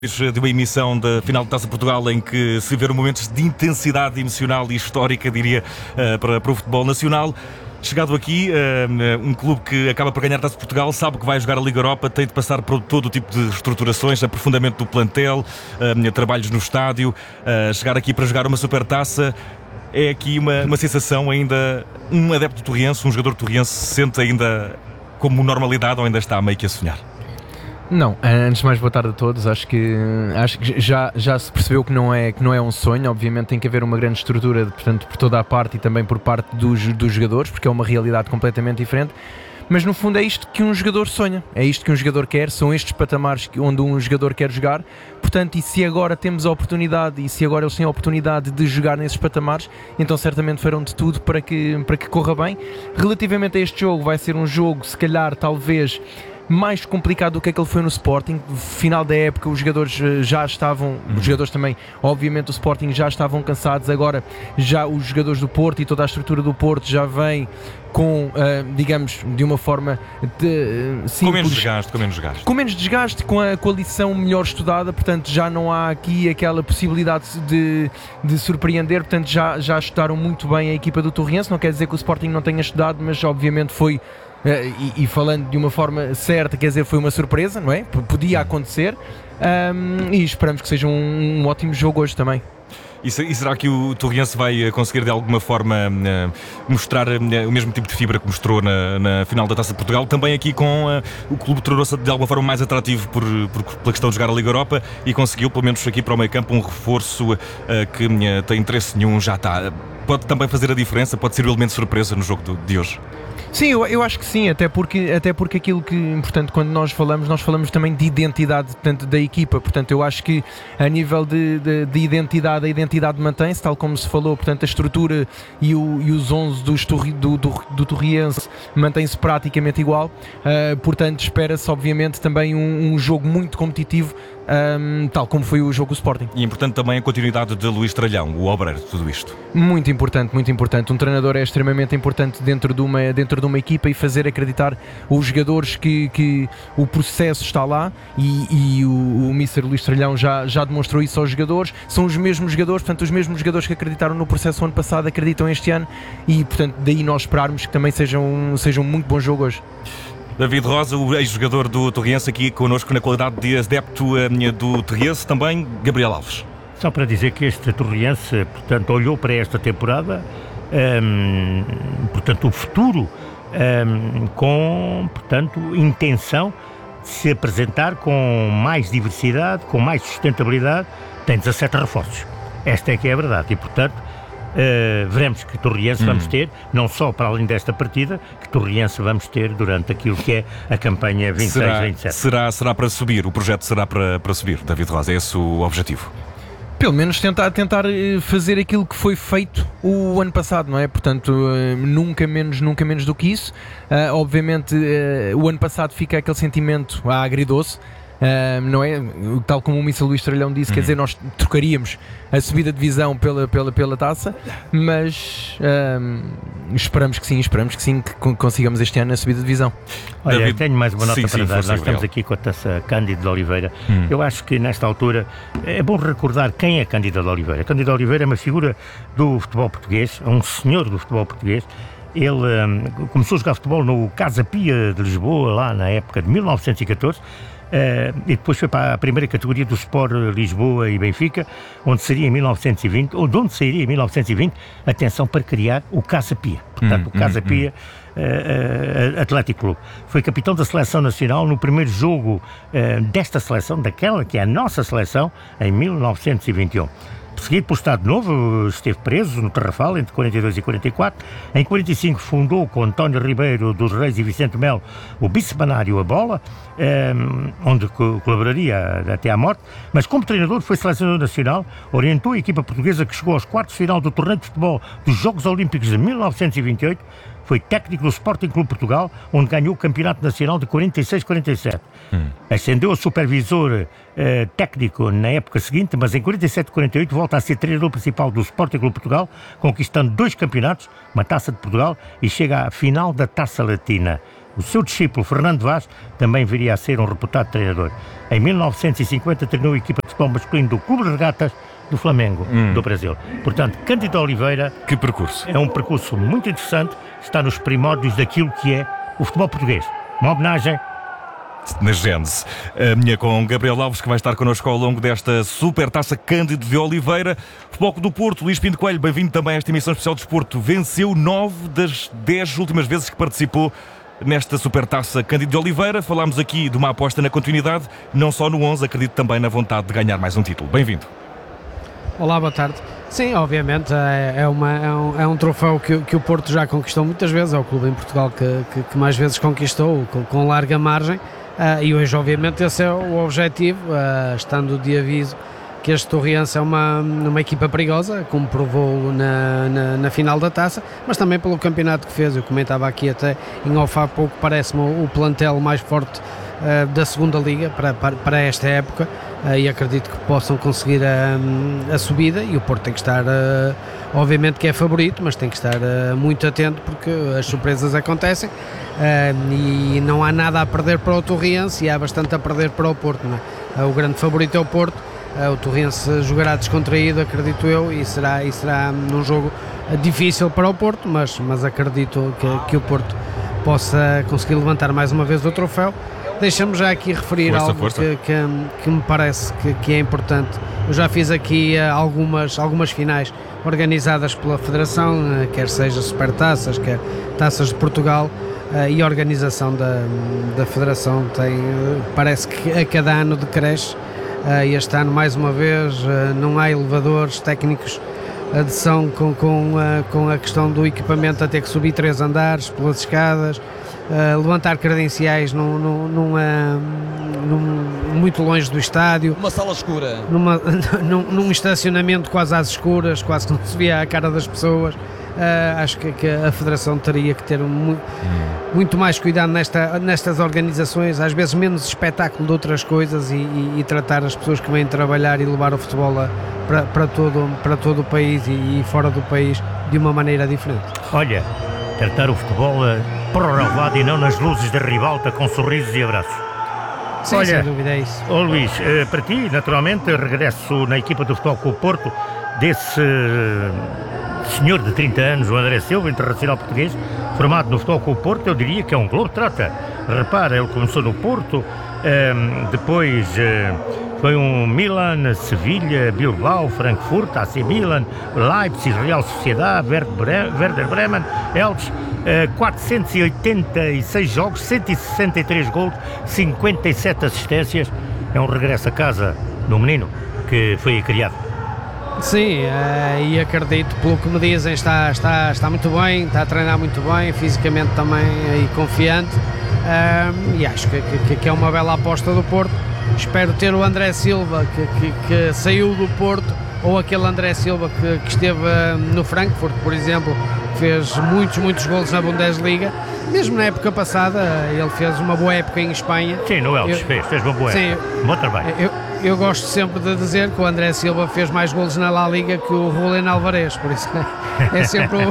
De uma emissão da final da Taça de Portugal em que se viram momentos de intensidade emocional e histórica, diria, para o futebol nacional. Chegado aqui, um clube que acaba por ganhar a Taça de Portugal, sabe que vai jogar a Liga Europa, tem de passar por todo o tipo de estruturações, aprofundamento do plantel, trabalhos no estádio, chegar aqui para jogar uma supertaça. É aqui uma sensação ainda, um adepto torriense, um jogador torriense, se sente ainda como normalidade ou ainda está meio que a sonhar? Não, antes de mais, boa tarde a todos. Acho que já se percebeu que não é um sonho. Obviamente tem que haver uma grande estrutura, portanto, por toda a parte e também por parte dos jogadores, porque é uma realidade completamente diferente. Mas no fundo é isto que um jogador sonha, é isto que um jogador quer, são estes patamares onde um jogador quer jogar. Portanto, e se agora temos a oportunidade, e se agora eles têm a oportunidade de jogar nesses patamares, então certamente farão de tudo para que corra bem. Relativamente a este jogo, vai ser um jogo, se calhar, talvez mais complicado do que aquele foi no Sporting. No final da época os jogadores já estavam, os jogadores também, obviamente o Sporting já estavam cansados, agora já os jogadores do Porto e toda a estrutura do Porto já vem com, digamos, de uma forma simples, com menos desgaste, com a lição melhor estudada, portanto já não há aqui aquela possibilidade de surpreender, portanto já estudaram muito bem a equipa do Torriense. Não quer dizer que o Sporting não tenha estudado, mas obviamente foi, e falando de uma forma certa, quer dizer, foi uma surpresa, não é? Podia acontecer, e esperamos que seja um ótimo jogo hoje também. E será que o Torriense vai conseguir de alguma forma mostrar o mesmo tipo de fibra que mostrou na final da Taça de Portugal, também aqui com o clube tornou-se de alguma forma mais atrativo pela questão de jogar a Liga Europa e conseguiu, pelo menos aqui para o meio campo, um reforço que tem interesse nenhum, já está. Pode também fazer a diferença, pode ser o elemento de surpresa no jogo de hoje? Sim, eu acho que sim, até porque aquilo que, portanto, quando nós falamos também de identidade, portanto, da equipa, portanto, eu acho que a nível de identidade, a identidade mantém-se, tal como se falou, portanto, a estrutura e os 11 do Torriense mantém-se praticamente igual, portanto, espera-se, obviamente, também um jogo muito competitivo, tal como foi o jogo do Sporting. E importante também a continuidade de Luís Tralhão, o obreiro de tudo isto. Muito importante, muito importante. Um treinador é extremamente importante dentro de uma equipa e fazer acreditar os jogadores que o processo está lá e o Mr. Luís Tralhão já demonstrou isso aos jogadores. São os mesmos jogadores, portanto, os mesmos jogadores que acreditaram no processo ano passado acreditam este ano e, portanto, daí nós esperarmos que também seja um muito bom jogo hoje. David Rosa, o ex-jogador do Torriense, aqui connosco na qualidade de adepto do Torriense, também Gabriel Alves. Só para dizer que este Torriense, portanto, olhou para esta temporada, portanto, o futuro, com, portanto, intenção de se apresentar com mais diversidade, com mais sustentabilidade. Tem 17 reforços. Esta é que é a verdade e, portanto, veremos que Torriense vamos ter, não só para além desta partida, que Torriense vamos ter durante aquilo que é a campanha 26-27. Será para subir, o projeto será para subir, David Rosa, é esse o objetivo? Pelo menos tentar fazer aquilo que foi feito o ano passado, não é? Portanto, nunca menos do que isso. Obviamente, o ano passado fica aquele sentimento agridoce, não é? Tal como o Mr. Luís Tralhão disse, quer dizer, nós trocaríamos a subida de divisão pela taça, mas esperamos que sim, que consigamos este ano a subida de divisão. Olha, David, tenho mais uma nota para dar. Nós estamos Gabriel. aqui com a taça Cândido de Oliveira. Eu acho que nesta altura é bom recordar quem é Cândido de Oliveira. Cândido de Oliveira é uma figura do futebol português, um senhor do futebol português. Ele começou a jogar futebol no Casa Pia de Lisboa, lá na época de 1914, e depois foi para a primeira categoria do Sport Lisboa e Benfica, onde sairia em 1920, atenção, para criar o Casa Pia. Portanto, o Casa Pia Atlético Clube. Foi capitão da Seleção Nacional no primeiro jogo desta seleção, daquela que é a nossa seleção, em 1921. Seguido pelo Estado Novo, esteve preso no Tarrafal entre 42 e 44. Em 45 fundou com António Ribeiro dos Reis e Vicente Melo o Bicebanário A Bola, onde colaboraria até à morte, mas como treinador foi selecionador nacional, orientou a equipa portuguesa que chegou aos quartos de final do torneio de futebol dos Jogos Olímpicos de 1928, foi técnico do Sporting Clube Portugal, onde ganhou o Campeonato Nacional de 46-47. Ascendeu a supervisor técnico na época seguinte, mas em 47-48 volta a ser treinador principal do Sporting Clube Portugal, conquistando 2 campeonatos, uma Taça de Portugal, e chega à final da Taça Latina. O seu discípulo, Fernando Vaz, também viria a ser um reputado treinador. Em 1950 treinou a equipa de futebol masculino do Clube de Regatas do Flamengo, do Brasil. Portanto, Cândido Oliveira... Que percurso! É um percurso muito interessante, está nos primórdios daquilo que é o futebol português. Uma homenagem na Gênese. A minha com Gabriel Alves, que vai estar connosco ao longo desta Supertaça Cândido de Oliveira. Futebol Clube do Porto, Luís Pinto Coelho, bem-vindo também a esta emissão especial de desporto. Venceu 9 das 10 últimas vezes que participou nesta Supertaça Cândido de Oliveira. Falámos aqui de uma aposta na continuidade, não só no 11, acredito também na vontade de ganhar mais um título. Bem-vindo. Olá, boa tarde. Sim, obviamente é um troféu que o Porto já conquistou muitas vezes, é o clube em Portugal que mais vezes conquistou, com larga margem, e hoje obviamente esse é o objetivo, estando de aviso que este Torriense é uma equipa perigosa, como provou na final da Taça, mas também pelo campeonato que fez. Eu comentava aqui até em off há pouco, parece-me o plantel mais forte da segunda liga para esta época, e acredito que possam conseguir a subida, e o Porto tem que estar, obviamente que é favorito, mas tem que estar muito atento, porque as surpresas acontecem, e não há nada a perder para o Torriense e há bastante a perder para o Porto, não é? O grande favorito é o Porto. O Torriense jogará descontraído, acredito eu, e será num jogo difícil para o Porto, mas acredito que o Porto possa conseguir levantar mais uma vez o troféu. Deixa-me já aqui referir algo que me parece que é importante. Eu já fiz aqui algumas finais organizadas pela Federação, quer seja Supertaças, quer Taças de Portugal, e a organização da Federação parece que a cada ano decresce. Este ano, mais uma vez, não há elevadores técnicos, adição com a questão do equipamento a ter que subir 3 andares pelas escadas, levantar credenciais muito longe do estádio. Uma sala escura. Num estacionamento quase às escuras, quase que não se via a cara das pessoas. Acho que a Federação teria que ter muito mais cuidado nestas organizações, às vezes menos espetáculo de outras coisas, e tratar as pessoas que vêm trabalhar e levar o futebol para todo o país e fora do país de uma maneira diferente. Olha, tratar o futebol para o relvado e não nas luzes da ribalta com sorrisos e abraços. Sim, olha, sem dúvida é isso. Luís, para ti, naturalmente, regresso na equipa do Futebol Clube do Porto desse senhor de 30 anos, o André Silva, internacional português, formado no Futebol Clube do Porto. Eu diria que é um globetrotter. Repara, ele começou no Porto, depois foi um Milan, Sevilha, Bilbao, Frankfurt, AC Milan, Leipzig, Real Sociedade, Werder Bremen, Elche, 486 jogos, 163 gols, 57 assistências. É um regresso a casa do menino que foi criado. Sim, e acredito, pelo que me dizem, está muito bem, está a treinar muito bem, fisicamente também e confiante, e acho que é uma bela aposta do Porto. Espero ter o André Silva que saiu do Porto, ou aquele André Silva que esteve no Frankfurt, por exemplo, fez muitos golos na Bundesliga. Mesmo na época passada, ele fez uma boa época em Espanha. Sim, no Elche fez uma boa época. Bom trabalho. Eu gosto sempre de dizer que o André Silva fez mais golos na La Liga que o Julián Álvarez, por isso é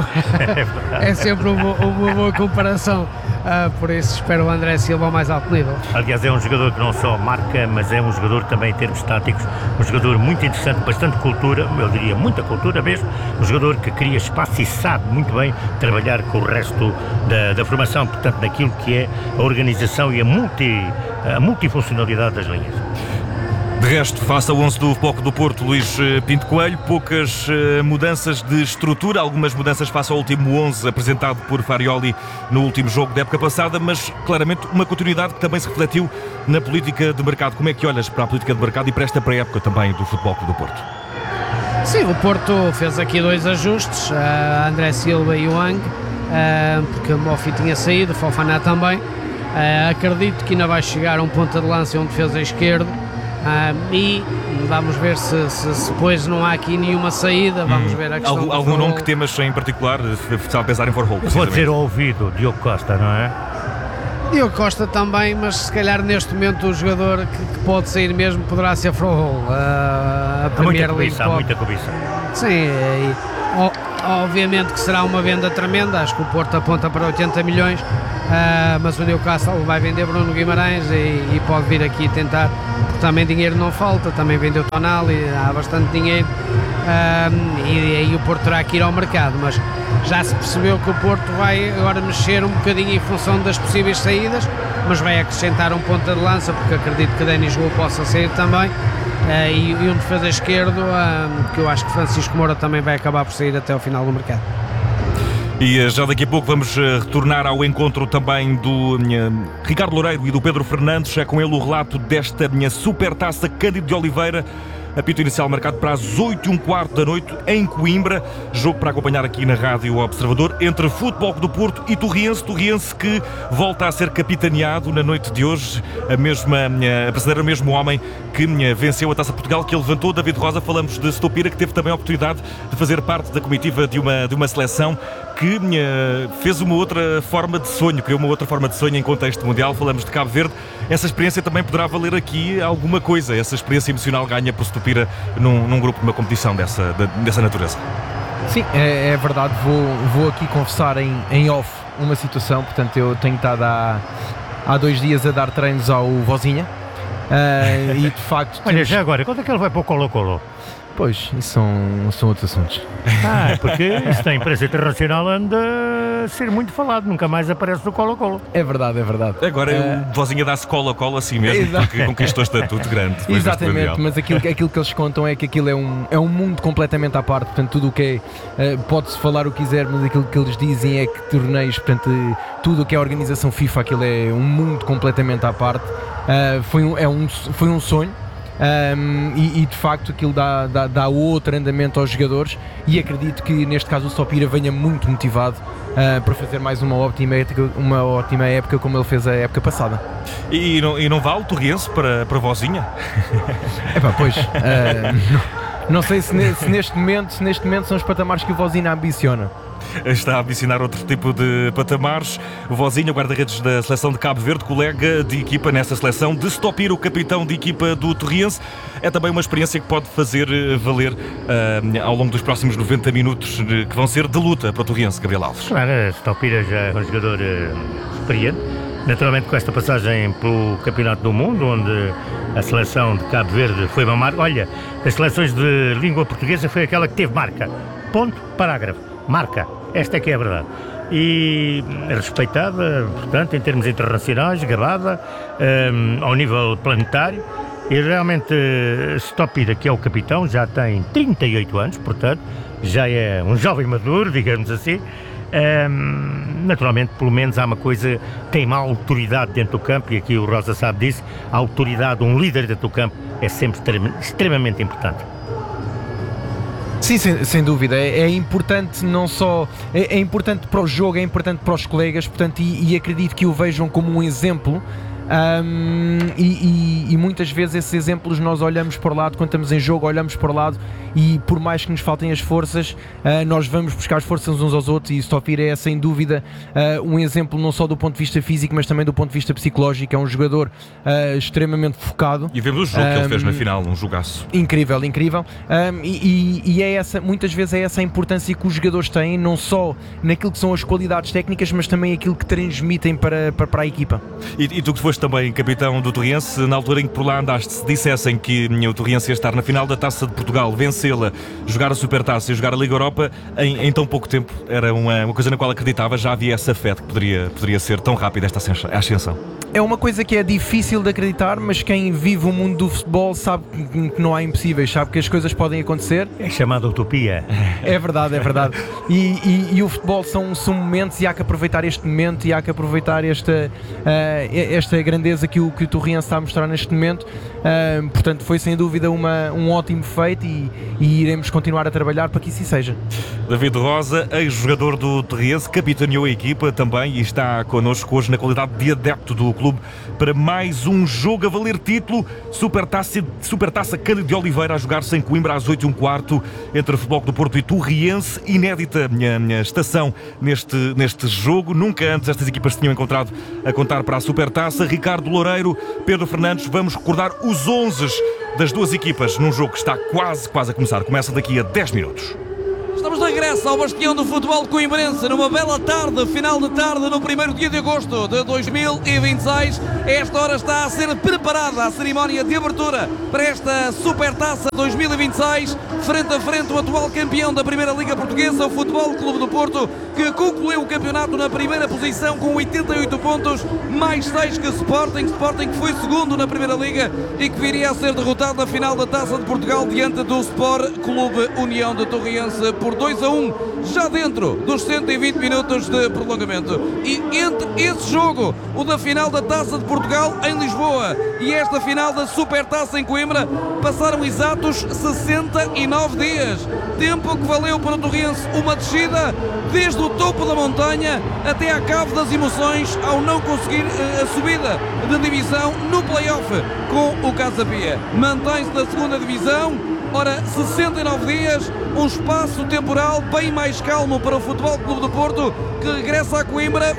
sempre uma boa comparação. Por isso espero o André Silva ao mais alto nível. Aliás, é um jogador que não só marca, mas é um jogador também em termos táticos, um jogador muito interessante, bastante cultura, eu diria muita cultura mesmo, um jogador que cria espaço e sabe muito bem trabalhar com o resto da formação, portanto, daquilo que é a organização e a multifuncionalidade das linhas. De resto, face ao 11 do Futebol Clube do Porto, Luís Pinto Coelho, poucas mudanças de estrutura, algumas mudanças face ao último 11 apresentado por Farioli no último jogo da época passada, mas claramente uma continuidade que também se refletiu na política de mercado. Como é que olhas para a política de mercado e para esta pré-época também do Futebol Clube do Porto? Sim, o Porto fez aqui 2 ajustes, André Silva e o Ang, porque o Mofi tinha saído, o Fofana também. Acredito que ainda vai chegar a um ponta de lança e um defesa esquerdo. E vamos ver se depois não há aqui nenhuma saída. Vamos ver a questão. Algum nome que temas em particular, se a pensar em Forhol? Vou dizer ao ouvido, Diogo Costa, não é? Diogo Costa também, mas se calhar neste momento o jogador que pode sair mesmo poderá ser Forhol. Há muita cobiça. Sim, obviamente que será uma venda tremenda. Acho que o Porto aponta para 80 milhões. mas o Newcastle vai vender Bruno Guimarães e pode vir aqui tentar, porque também dinheiro não falta, também vendeu Tonali, há bastante dinheiro, e aí o Porto terá que ir ao mercado, mas já se percebeu que o Porto vai agora mexer um bocadinho em função das possíveis saídas, mas vai acrescentar um ponta de lança, porque acredito que Denis Goul possa sair também, e um defesa esquerdo, que eu acho que Francisco Moura também vai acabar por sair até ao final do mercado. E já daqui a pouco vamos retornar ao encontro também do Ricardo Loureiro e do Pedro Fernandes. É com ele o relato desta Supertaça Cândido de Oliveira. Apito inicial marcado para as 8h15 da noite em Coimbra. Jogo para acompanhar aqui na Rádio Observador entre Futebol Clube do Porto e Torriense. Torriense que volta a ser capitaneado na noite de hoje. A brasileira, o mesmo homem que venceu a Taça Portugal, que ele levantou. David Rosa, falamos de Stopira, que teve também a oportunidade de fazer parte da comitiva de uma seleção que fez uma outra forma de sonho, criou uma outra forma de sonho em contexto mundial. Falamos de Cabo Verde. Essa experiência também poderá valer aqui alguma coisa. Essa experiência emocional ganha por Stopira num grupo, numa competição dessa natureza. Sim, é verdade. Vou aqui confessar em off uma situação. Portanto, eu tenho estado há 2 dias a dar treinos ao Vozinha. E de facto... Olha, já agora, quando é que ele vai para o Colo-Colo? Pois, isso são outros assuntos. Porque isso na imprensa internacional anda a ser muito falado, nunca mais aparece no Colo-Colo. É verdade. Agora o Vozinha dá-se cola assim mesmo, porque conquistou estatuto grande. Exatamente, mas aquilo que eles contam é que aquilo é um mundo completamente à parte, portanto tudo o que é, pode-se falar o que quiser, mas aquilo que eles dizem é que torneios, portanto tudo o que é a organização FIFA, aquilo é um mundo completamente à parte. Foi um sonho. E de facto aquilo dá outro andamento aos jogadores, e acredito que neste caso o Stopira venha muito motivado para fazer mais uma ótima época como ele fez a época passada. E não vale o Torriense para Vozinha? Pois, não sei se neste momento são os patamares que o Vozinha ambiciona. Está a ambicionar outro tipo de patamares. O Vozinha, o guarda-redes da seleção de Cabo Verde, colega de equipa nessa seleção de Stopira, o capitão de equipa do Torriense. É também uma experiência que pode fazer valer ao longo dos próximos 90 minutos, que vão ser de luta para o Torriense, Gabriel Alves. Claro, Stopira já é um jogador experiente, naturalmente com esta passagem pelo Campeonato do Mundo, onde a seleção de Cabo Verde foi uma marca. Olha, das seleções de língua portuguesa foi aquela que teve marca. Ponto, parágrafo. Marca. Esta é que é a verdade. E respeitada, portanto, em termos internacionais, gravada, ao nível planetário. E realmente Stopira, que é o capitão, já tem 38 anos, portanto, já é um jovem maduro, digamos assim. Naturalmente, pelo menos há uma coisa, tem uma autoridade dentro do campo, e aqui o Rosa sabe disso. A autoridade, um líder dentro do campo, é sempre extremamente importante. Sim, sem dúvida, é importante não só, é importante para o jogo, é importante para os colegas, portanto, e acredito que o vejam como um exemplo. E muitas vezes esses exemplos nós olhamos para o lado, quando estamos em jogo olhamos para o lado, e por mais que nos faltem as forças, nós vamos buscar as forças uns aos outros, e Stopira é sem dúvida um exemplo não só do ponto de vista físico, mas também do ponto de vista psicológico. É um jogador extremamente focado. E vemos o jogo que ele fez na final, um jogaço. Incrível. E é essa, muitas vezes é essa a importância que os jogadores têm, não só naquilo que são as qualidades técnicas, mas também aquilo que transmitem para a equipa. E tu que foste também capitão do Torriense, na altura em que por lá andaste, se dissessem que o Torriense ia estar na final da Taça de Portugal, vencê-la, jogar a Supertaça e jogar a Liga Europa em tão pouco tempo, era uma coisa na qual acreditava, já havia essa fé de que poderia ser tão rápida esta ascensão. É uma coisa que é difícil de acreditar, mas quem vive o mundo do futebol sabe que não há impossíveis, sabe que as coisas podem acontecer. É chamada utopia. É verdade. E o futebol são momentos, e há que aproveitar este momento, e há que aproveitar esta grandeza que o Torriense está a mostrar neste momento. Portanto, foi sem dúvida um ótimo feito, e iremos continuar a trabalhar para que isso seja. David Rosa, ex-jogador do Torriense, capitaneou a equipa também e está connosco hoje na qualidade de adepto do clube para mais um jogo a valer título. Supertaça Cândido de Oliveira a jogar-se em Coimbra às 8h15 entre Futebol do Porto e Torriense. Inédita minha estação neste jogo. Nunca antes estas equipas se tinham encontrado a contar para a Supertaça. Ricardo Loureiro, Pedro Fernandes, vamos recordar os 11 das duas equipas num jogo que está quase a começar. Começa daqui a 10 minutos. Estamos de regresso ao bastião do futebol coimbrense numa bela tarde, final de tarde, no primeiro dia de agosto de 2026. A esta hora está a ser preparada a cerimónia de abertura para esta Supertaça 2026. Frente a frente o atual campeão da Primeira Liga Portuguesa, o Futebol Clube do Porto, que concluiu o campeonato na primeira posição com 88 pontos, mais 6 que Sporting. Sporting que foi segundo na Primeira Liga e que viria a ser derrotado na final da Taça de Portugal diante do Sport Clube União de Torriense por 2-1, já dentro dos 120 minutos de prolongamento. E entre esse jogo, o da final da Taça de Portugal em Lisboa e esta final da Supertaça em Coimbra, passaram exatos 69 dias. Tempo que valeu para o Torriense uma descida desde o topo da montanha até à cave das emoções ao não conseguir a subida de divisão no play-off com o Casa Pia. Mantém-se na segunda divisão. Ora, 69 dias, um espaço temporal bem mais calmo para o Futebol Clube do Porto, que regressa a Coimbra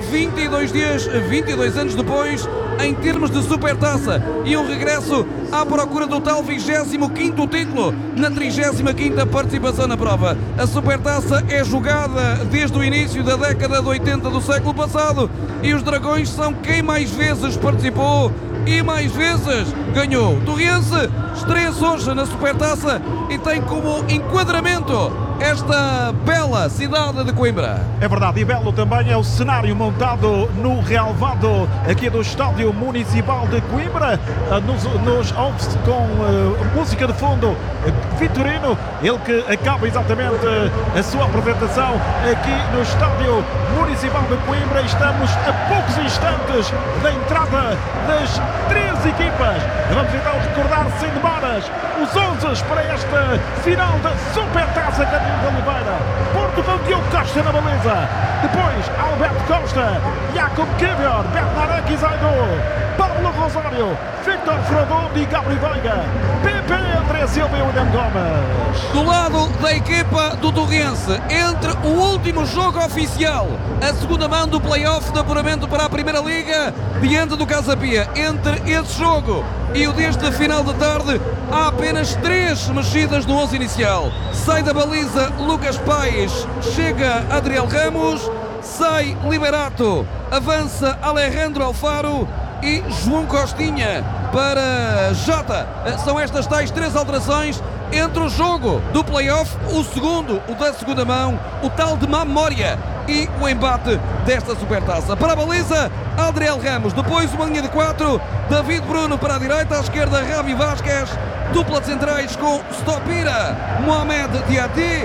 22 anos depois, em termos de Supertaça, e um regresso à procura do tal 25º título na 35ª participação na prova. A Supertaça é jogada desde o início da década de 80 do século passado e os Dragões são quem mais vezes participou e mais vezes ganhou. Torriense estreia-se hoje na Supertaça e tem como enquadramento esta bela cidade de Coimbra. É verdade, e belo também é o cenário montado no relvado aqui do Estádio Municipal de Coimbra. Nos ouve-se com música de fundo Vitorino, ele que acaba exatamente a sua apresentação aqui no Estádio Municipal de Coimbra. Estamos a poucos instantes da entrada das 3 equipas. Vamos então recordar sem demoras os 11 para esta final da Supertaça Camilo de Oliveira. Porto com Diogo Costa na baliza, depois Alberto Costa, Jacob Kivior, Bernardo Guizaido, Paulo Rosário, Victor Frodondo e Gabriel Veiga, Pepe, André Silva e William Gomes. Do lado da equipa do Torriense, entre o último jogo oficial, a segunda mão do play-off de apuramento para a Primeira Liga, diante do Casa Pia, entre esse jogo e o deste final de tarde, há apenas 3 mexidas no 11 inicial. Sai da baliza Lucas Paes, chega Adriel Ramos, sai Liberato, avança Alejandro Alfaro e João Costinha para Jota. São estas tais 3 alterações entre o jogo do play-off, o segundo, o da segunda mão, o tal de má memória, e o embate desta Supertaça. Para a baliza, Adriel Ramos, depois uma linha de 4, David Bruno para a direita, à esquerda Ravi Vasquez, dupla de centrais com Stopira, Mohamed Diati,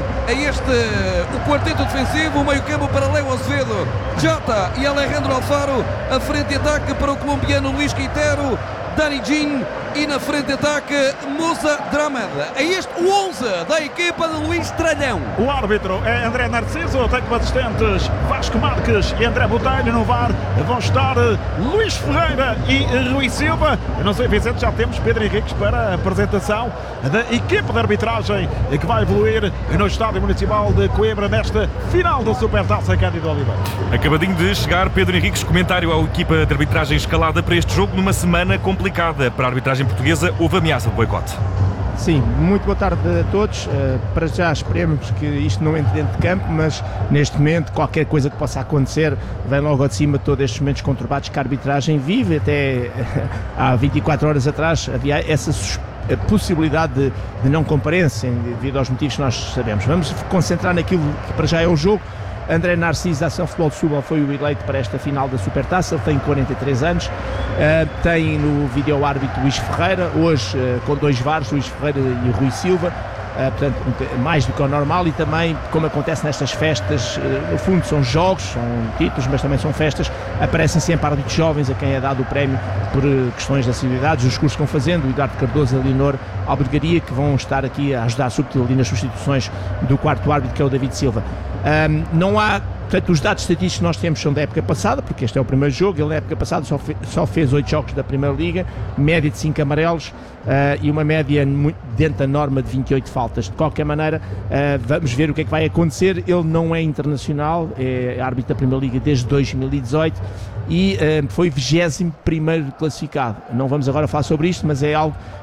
o quarteto defensivo, o meio campo para Leo Azevedo, Jota e Alejandro Alfaro, a frente de ataque para o colombiano Luís Quintero, Dani Jean, e na frente de ataque Musa Dramed. É este o 11 da equipa de Luís Tralhão. O árbitro é André Narciso, tem como assistentes Vasco Marques e André Botelho. No VAR vão estar Luís Ferreira e Rui Silva. Eu não sei, Vicente, já temos Pedro Henriques para a apresentação da equipa de arbitragem que vai evoluir no Estádio Municipal de Coimbra nesta final da Supertaça Cândido Oliveira. Acabadinho de chegar Pedro Henriques, comentário à equipa de arbitragem escalada para este jogo numa semana complicada para a arbitragem portuguesa. Houve ameaça de boicote. Sim, muito boa tarde a todos. Para já esperemos que isto não entre dentro de campo, mas neste momento qualquer coisa que possa acontecer vem logo ao de cima de todos estes momentos conturbados que a arbitragem vive. Até há 24 horas atrás havia essa possibilidade de não comparência devido aos motivos que nós sabemos. Vamos concentrar naquilo que para já é o jogo. André Narciso, da Ação Futebol de Setúbal, foi o eleito para esta final da Supertaça. Ele tem 43 anos, tem no vídeo árbitro Luís Ferreira, hoje com 2 VARs, Luís Ferreira e Rui Silva, portanto mais do que o normal. E também, como acontece nestas festas, no fundo são jogos, são títulos, mas também são festas, aparecem sempre árbitros jovens a quem é dado o prémio por questões de assiduidades, os cursos que vão fazendo, o Eduardo Cardoso e a Leonor Albergaria, que vão estar aqui a ajudar sobretudo ali nas substituições do quarto árbitro, que é o David Silva. Não há, portanto, os dados estatísticos que nós temos são da época passada, porque este é o primeiro jogo. Ele na época passada só fez 8 jogos da Primeira Liga, média de 5 amarelos e uma média dentro da norma de 28 faltas. De qualquer maneira, vamos ver o que é que vai acontecer. Ele não é internacional, é árbitro da Primeira Liga desde 2018 e foi 21º classificado. Não vamos agora falar sobre isto, mas é algo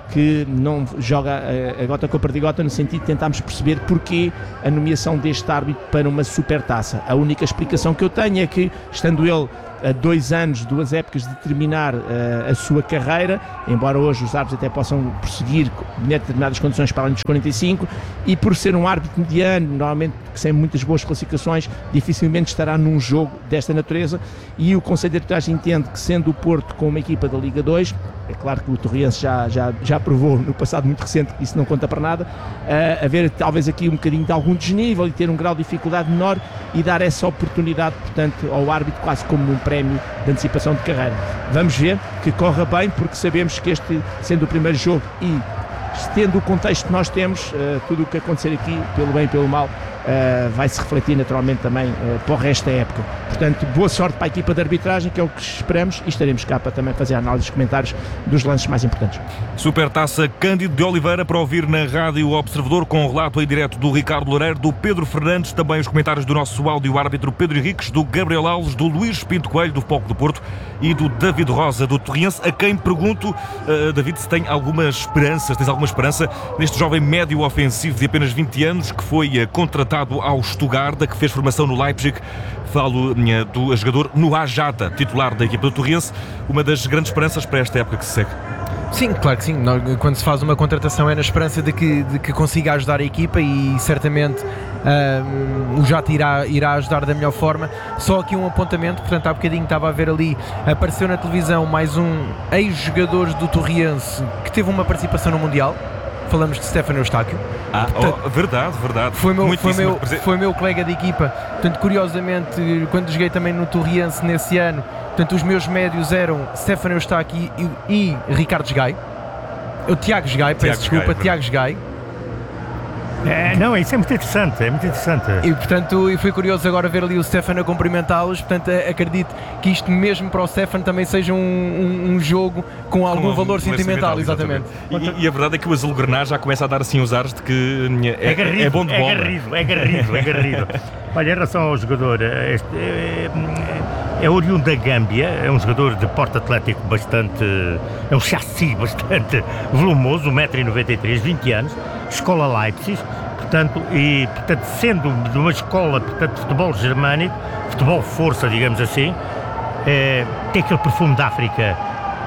que não joga a gota com a perdigota, no sentido de tentarmos perceber porquê a nomeação deste árbitro para uma supertaça. A única explicação que eu tenho é que, estando ele a 2 anos, 2 épocas de terminar a sua carreira, embora hoje os árbitros até possam prosseguir em determinadas condições para além dos 45, e por ser um árbitro mediano, normalmente sem muitas boas classificações, dificilmente estará num jogo desta natureza, e o Conselho de Arbitragem entende que, sendo o Porto com uma equipa da Liga 2, é claro que o Torriense já provou no passado muito recente que isso não conta para nada, haver talvez aqui um bocadinho de algum desnível e ter um grau de dificuldade menor e dar essa oportunidade, portanto, ao árbitro quase como um prémio de antecipação de carreira. Vamos ver que corra bem, porque sabemos que este, sendo o primeiro jogo e tendo o contexto que nós temos, tudo o que acontecer aqui, pelo bem e pelo mal, vai se refletir naturalmente também para o resto da época. Portanto, boa sorte para a equipa de arbitragem, que é o que esperamos, e estaremos cá para também fazer a análise e comentários dos lances mais importantes. Supertaça Cândido de Oliveira, para ouvir na Rádio Observador, com o relato em direto do Ricardo Loureiro, do Pedro Fernandes, também os comentários do nosso áudio-árbitro Pedro Henriques, do Gabriel Alves, do Luís Pinto Coelho, do Foco do Porto, e do David Rosa, do Torriense, a quem pergunto, David, se tem alguma esperança, tens alguma esperança neste jovem médio ofensivo de apenas 20 anos, que foi contratado ao Stuttgart, que fez formação no Leipzig. Falo do jogador Noah Jata, titular da equipa do Torriense, uma das grandes esperanças para esta época que se segue. Sim, claro que sim. Quando se faz uma contratação é na esperança de que consiga ajudar a equipa, e certamente o Jata irá ajudar da melhor forma. Só aqui um apontamento, portanto, há bocadinho estava a ver ali, apareceu na televisão mais um ex-jogador do Torriense que teve uma participação no Mundial. Falamos de Stefano Eustáquio. Verdade. Foi meu colega de equipa. Portanto, curiosamente, quando joguei também no Torriense nesse ano, portanto, os meus médios eram Stefano Eustáquio e Ricardo Sgai. Tiago Sgai, peço desculpa, Tiago Sgai. Não, isso é muito interessante, E portanto, foi curioso agora ver ali o Stefano a cumprimentá-los. Portanto, acredito que isto mesmo para o Stefano também seja um jogo com algum valor sentimental, exatamente. E a verdade é que o azul-grená já começa a dar assim os ares de que é bom de bola. É garrido. Olha, em relação ao jogador, é oriundo da Gâmbia, é um jogador de porte atlético bastante, é um chassi bastante volumoso, 1,93m, 20 anos, escola Leipzig, portanto, sendo de uma escola, portanto, de futebol germânico, futebol força, digamos assim, tem aquele perfume da África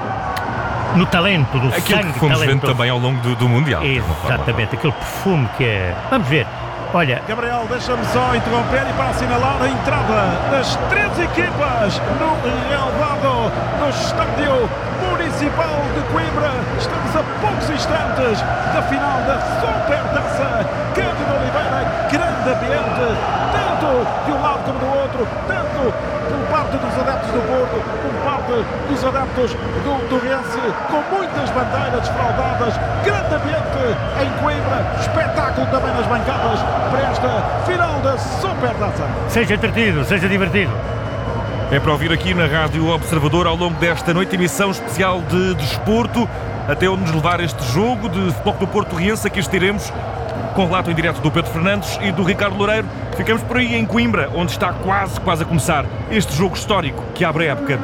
no talento, no aquilo sangue. Que fomos vendo também ao longo do Mundial. Exatamente, aquele perfume que é... Vamos ver. Olha, Gabriel, deixa-me só interromper e para assinalar a entrada das 3 equipas no relevado no Estádio Municipal de Coimbra. Estamos a poucos instantes da final da Supertaça. Cândido Oliveira, grande ambiente, tanto de um lado como do outro, tanto por parte dos adeptos do Porto, por parte dos adeptos do Torriense, com muitas bandeiras desfraldadas, grande ambiente em Coimbra, espetáculo também nas bancadas para esta final da Supertaça. seja entretido, seja divertido. É para ouvir aqui na Rádio Observador ao longo desta noite, emissão especial de desporto, até onde nos levar este jogo de Futebol do Porto Torriense. Aqui estaremos com o relato em direto do Pedro Fernandes e do Ricardo Loureiro. Ficamos por aí em Coimbra, onde está quase a começar este jogo histórico que abre a época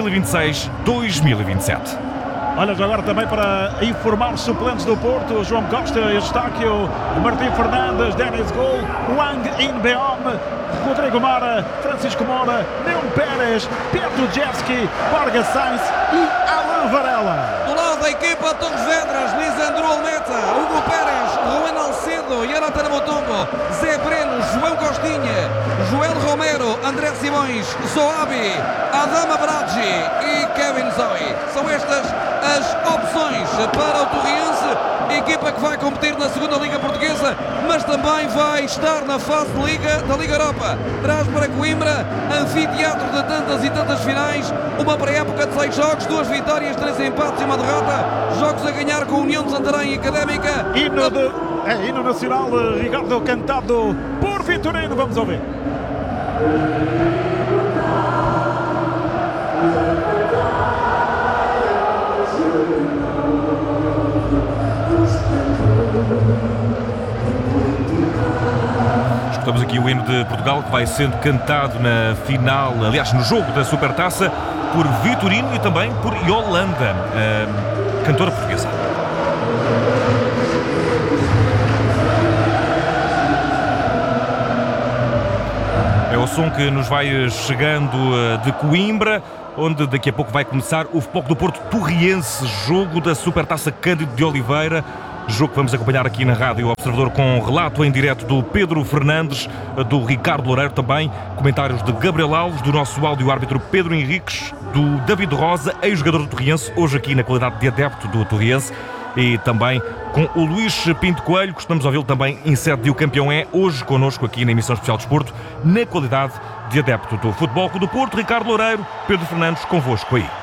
2026-2027. Olha, agora também para informar os suplentes do Porto: João Costa, Eustáquio, Martim Fernandes, Denis Gol, Wang In-beom, Rodrigo Mara, Francisco Moura, Neon Pérez, Pedro Jeski, Borja Sainz e Alain Varela. Do lado da equipa, Torres Vedras, Lisandro Almeta, Hugo Pérez, Ruben Alcedo, Jonathan Mutombo, Zé Breno, João Costinha, Joel Romero, André Simões, Zoabi, Adama Bragi e Kevin Zoe. São estas as opções para o Torriense, equipa que vai competir na segunda Liga Portuguesa, mas também vai estar na fase de Liga da Liga Europa. Traz para Coimbra, anfiteatro de tantas e tantas finais, uma pré-época de 6 jogos, 2 vitórias, 3 empates e uma derrota, jogos a ganhar com a União de Santarém e Académica. Hino nacional, Ricardo, cantado por Vitorino. Vamos ouvir. Escutamos aqui o hino de Portugal, que vai sendo cantado na final, aliás, no jogo da Supertaça, por Vitorino e também por Yolanda, cantora portuguesa. som que nos vai chegando de Coimbra, onde daqui a pouco vai começar o Futebol do Porto Torriense, jogo da Supertaça Cândido de Oliveira. Jogo que vamos acompanhar aqui na Rádio Observador com relato em direto do Pedro Fernandes, do Ricardo Loureiro também, comentários de Gabriel Alves, do nosso áudio-árbitro Pedro Henriques, do David Rosa, ex-jogador do Torriense, hoje aqui na qualidade de adepto do Torriense, e também com o Luís Pinto Coelho, que estamos a ouvi-lo também em sede de O Campeão É, hoje connosco aqui na emissão especial de Desporto, na qualidade de adepto do Futebol Clube do Porto. Ricardo Loureiro, Pedro Fernandes, convosco aí.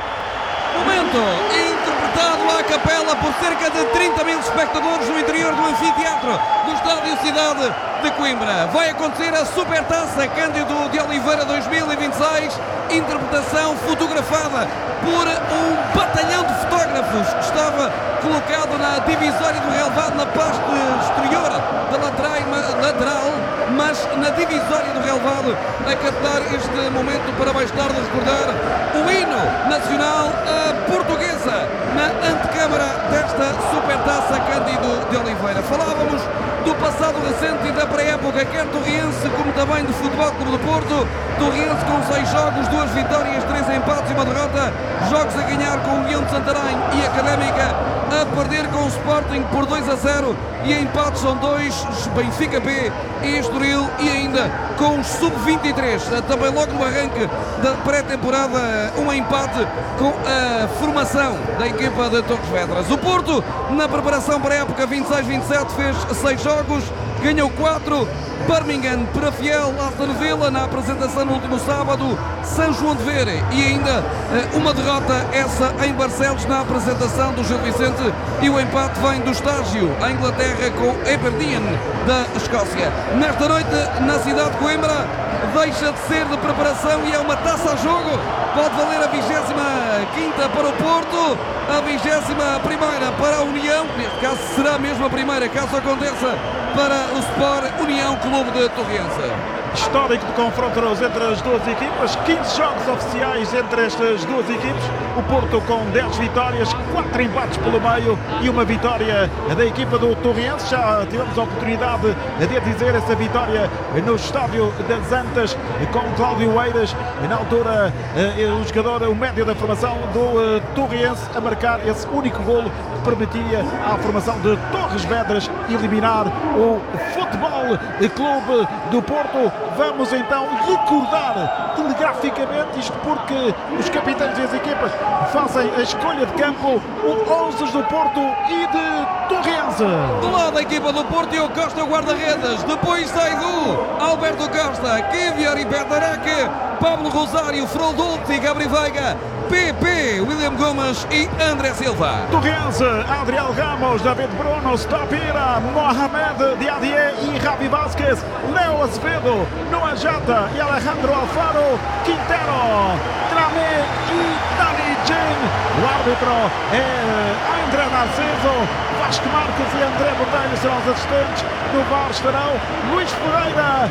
Momento interpretado à capela por cerca de 30 mil espectadores no interior do anfiteatro do Estádio Cidade de Coimbra. Vai acontecer a Supertaça Cândido de Oliveira 2026, interpretação fotografada por um batalhão de fotógrafos que estava colocado na divisória do relevado, na parte exterior da lateral, mas na divisória do relevado, a captar este momento para mais tarde recordar o hino nacional portuguesa na antecâmara desta Supertaça Cândido de Oliveira. Falávamos do passado recente e da pré-época, quer Torriense como também do Futebol Clube do Porto. Torriense com 6 jogos, 2 vitórias, 3 empates e 1 derrota. Jogos a ganhar com o União de Santarém e Académica, a perder com o Sporting por 2-0, e empates são 2, Benfica B e Estoril, e ainda com os sub-23, também logo no arranque da pré-temporada, um empate com a formação da equipa de Torres Vedras. O Porto, na preparação para a época 26-27, fez 6 jogos, ganhou 4, Birmingham, Penafiel, Aston Villa na apresentação no último sábado, São João de Vera, e ainda uma derrota, essa em Barcelos, na apresentação do Gil Vicente, e o empate vem do estágio à Inglaterra com Aberdeen da Escócia. Nesta noite, na cidade de Coimbra, deixa de ser de preparação e é uma taça a jogo. Pode valer a 25ª para o Porto, a 21ª para a União, neste caso será mesmo a primeira, caso aconteça, para o Sport União Clube de Torriense. Histórico de confrontos entre as duas equipas, 15 jogos oficiais entre estas duas equipes, o Porto com 10 vitórias, 4 empates pelo meio e uma vitória da equipa do Torriense. Já tivemos a oportunidade de dizer essa vitória no estádio das Antas com Cláudio Eiras, na altura o jogador, o médio da formação do Torriense, a marcar esse único golo que permitia à formação de Torres Vedras eliminar o Futebol Clube do Porto. Vamos então recordar telegraficamente isto, porque os capitães das equipas fazem a escolha de campo, o 11 do Porto e de Torriense. Do lado da equipa do Porto, Diogo Costa, o guarda-redes, depois sai do Alberto Costa, Kivior e Bednarek, Pablo Rosário, Froldolti, Gabriel Veiga, PP, William Gomes e André Silva. Torriense, Adriel Ramos, David Bruno, Stapira, Mohamed Diadier e Ravi Vázquez, Leo Azevedo, Noah Jata e Alejandro Alfaro, Quintero, Tramé e Dani Jin. O árbitro é André Narciso, Vasco Marques e André Botelho serão os assistentes. No VAR estarão Luís Ferreira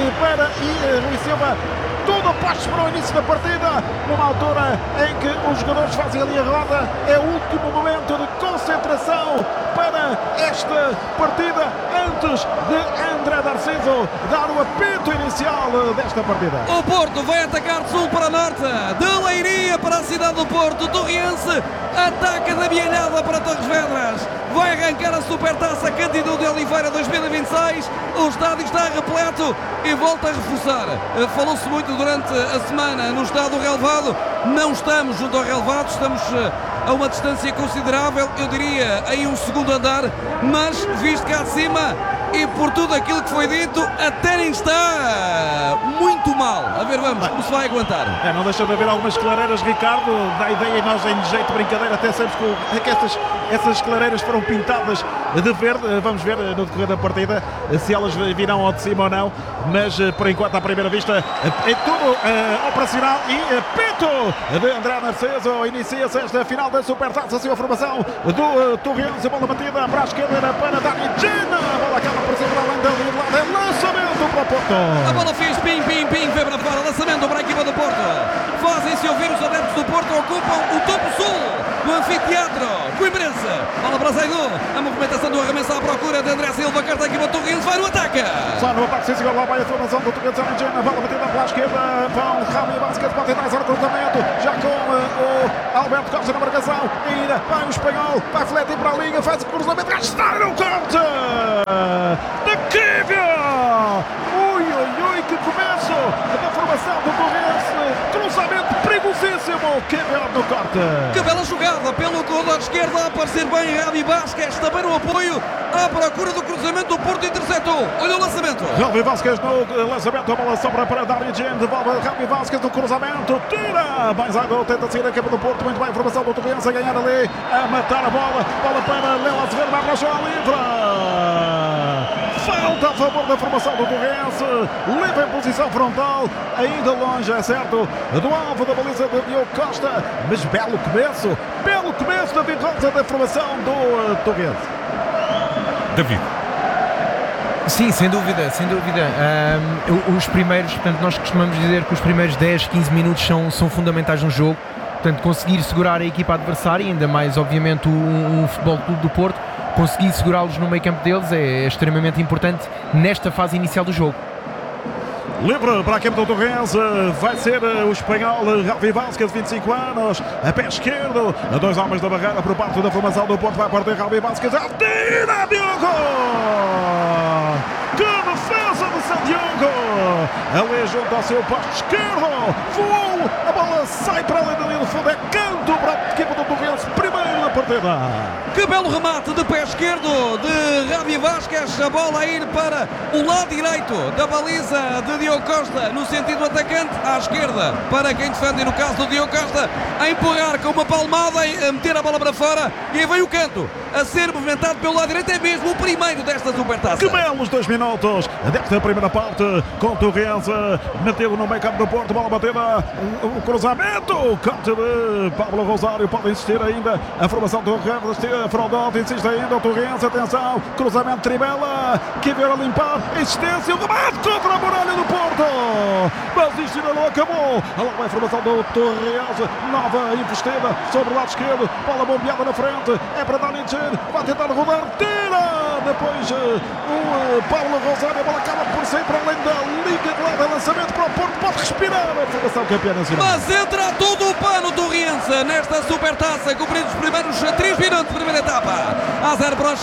e Luís Silva. Tudo apostos para o início da partida, numa altura em que os jogadores fazem ali a roda. É o último momento de concentração para esta partida, antes de André Narciso dar o apito inicial desta partida. O Porto vai atacar de sul para norte, de Leiria para a cidade do Porto. Torriense ataca da Bielhada para Torres Vedras. Vai arrancar a Supertaça Cândido de Oliveira 2026. O estádio está repleto e volta a reforçar. Falou-se muito durante a semana no estádio relevado. Não estamos junto ao relevado, estamos a uma distância considerável, eu diria em um segundo andar, mas visto cá de cima e por tudo aquilo que foi dito, até nem está muito mal. A ver, vamos, como se vai aguentar. Não deixa de haver algumas clareiras, Ricardo. Dá a ideia, e nós em jeito de brincadeira até sabemos que essas clareiras foram pintadas de verde. Vamos ver no decorrer da partida se elas virão ao de cima ou não, mas por enquanto à primeira vista é tudo operacional. E pito de André Narciso. Inicia-se esta final da Supertaça, assim a formação do Torriense. Bola batida para a esquerda para Dani Gina. A bola acaba por ser para além da lado. Lançamento para o Porto. A bola fez pim, pim, pim, veio para fora. Lançamento para a equipa do Porto. Fazem-se ouvir os adeptos do Porto, ocupam o topo sul do anfiteatro coimbrense. Bola para Zaidu. A movimentação do arremesso à procura de André Silva. Carta a equipa do Torriense. Vai no ataque. já no ataque, sim senhor, lá vai a formação do Tuguense, a bola batida pela esquerda, vão Javi Vázquez, pode tentar o cruzamento, já com o Alberto Costa na marcação, ainda vai o espanhol, vai fletir para a linha, faz o cruzamento, já está no corte de Kivia! Ui, que começo da formação do Torrense, cruzamento perigosíssimo, Kivia no corte. Que bela jogada pelo corredor esquerdo, a aparecer bem Javi Vázquez, também no apoio, à procura do cruzamento, do Porto interceptou. Olha o lançamento. Javi Vázquez no lançamento, a bola sobra para Darigem, devolve Javi Vázquez no cruzamento, tira, mais Zaido, tenta sair a capa do Porto, muito bem, a formação do Torrense a ganhar ali, a matar a bola para Léo Azevedo, vai para a joga livre. Falta a favor da formação do Torrense, livre em posição frontal, ainda longe, é certo, do alvo da baliza de Diogo Costa, mas belo começo da vitória da formação do Torrense. David. Sim, sem dúvida. Os primeiros, portanto, nós costumamos dizer que os primeiros 10, 15 minutos são fundamentais no jogo. Portanto, conseguir segurar a equipa adversária, ainda mais, obviamente, o Futebol Clube do Porto, conseguir segurá-los no meio campo deles é extremamente importante nesta fase inicial do jogo. Livre para a equipe do Torrense, vai ser o espanhol Javi Vázquez, 25 anos, a pé esquerdo, dois homens da barreira por parte da formação do Porto, vai partir Javi Vázquez, atira Diogo! Que defesa de San Diogo! Ali junto ao seu posto esquerdo, voou, a bola sai para além da linha do fundo, é canto para a equipe do Torrense, primeiro na partida. Que belo remate de pé esquerdo de Javi Vázquez, a bola a ir para o lado direito da baliza de Diogo Costa, no sentido do atacante, à esquerda, para quem defende, no caso do Diogo Costa, a empurrar com uma palmada, a meter a bola para fora, e aí vem o canto, a ser movimentado pelo lado direito, é mesmo o primeiro desta supertaça. Que belos 2 minutos desta primeira parte, com o Torrense metido no meio campo do Porto, bola batida, o cruzamento, o corte de Pablo Rosário, pode insistir ainda, a formação do Torrense, Frodot insiste ainda, o Torrense, atenção, cruzamento, Tribela, que veio a limpar, insistência, o remate contra a muralha do Porto, mas isto ainda não acabou, lá vai a formação do Torrense, nova investida sobre o lado esquerdo, bola bombeada na frente, é para Dani Chen, vai tentar rodar, tira, depois o Pablo Rosário, a bola acaba por sair para além da liga de lado, lançamento para o Porto, pode respirar a formação campeã nacional. Mas entra todo o pano Torrense nesta supertaça, cumprindo os primeiros 3 minutos de primeira etapa. Há 0 para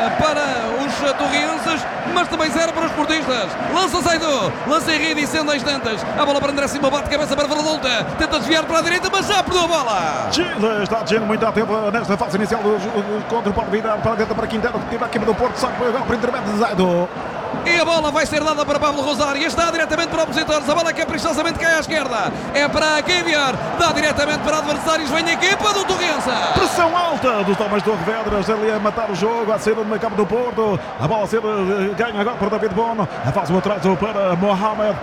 os torrenses, mas também 0 para os portistas. Lança Zaido, lança Henrique e sendo instantes. A bola para André Silva, bate cabeça para Verdolta, tenta desviar para a direita, mas já perdeu a bola. Chile está descendo muito a tempo nesta fase inicial do contra, pode virar para dentro para Quintero, que tira a equipe do Porto, sai para o intermédio de Zaido. E a bola vai ser dada para Pablo Rosário e está diretamente para opositores. A bola caprichosamente cai à esquerda. É para Kivia, dá diretamente para adversários. Vem a equipa do Torrense. Pressão alta dos homens do Revedras ali a matar o jogo, a saída do meio campo do Porto. A bola a ser ganha agora por David Bono. Faz o atraso para Mohamed.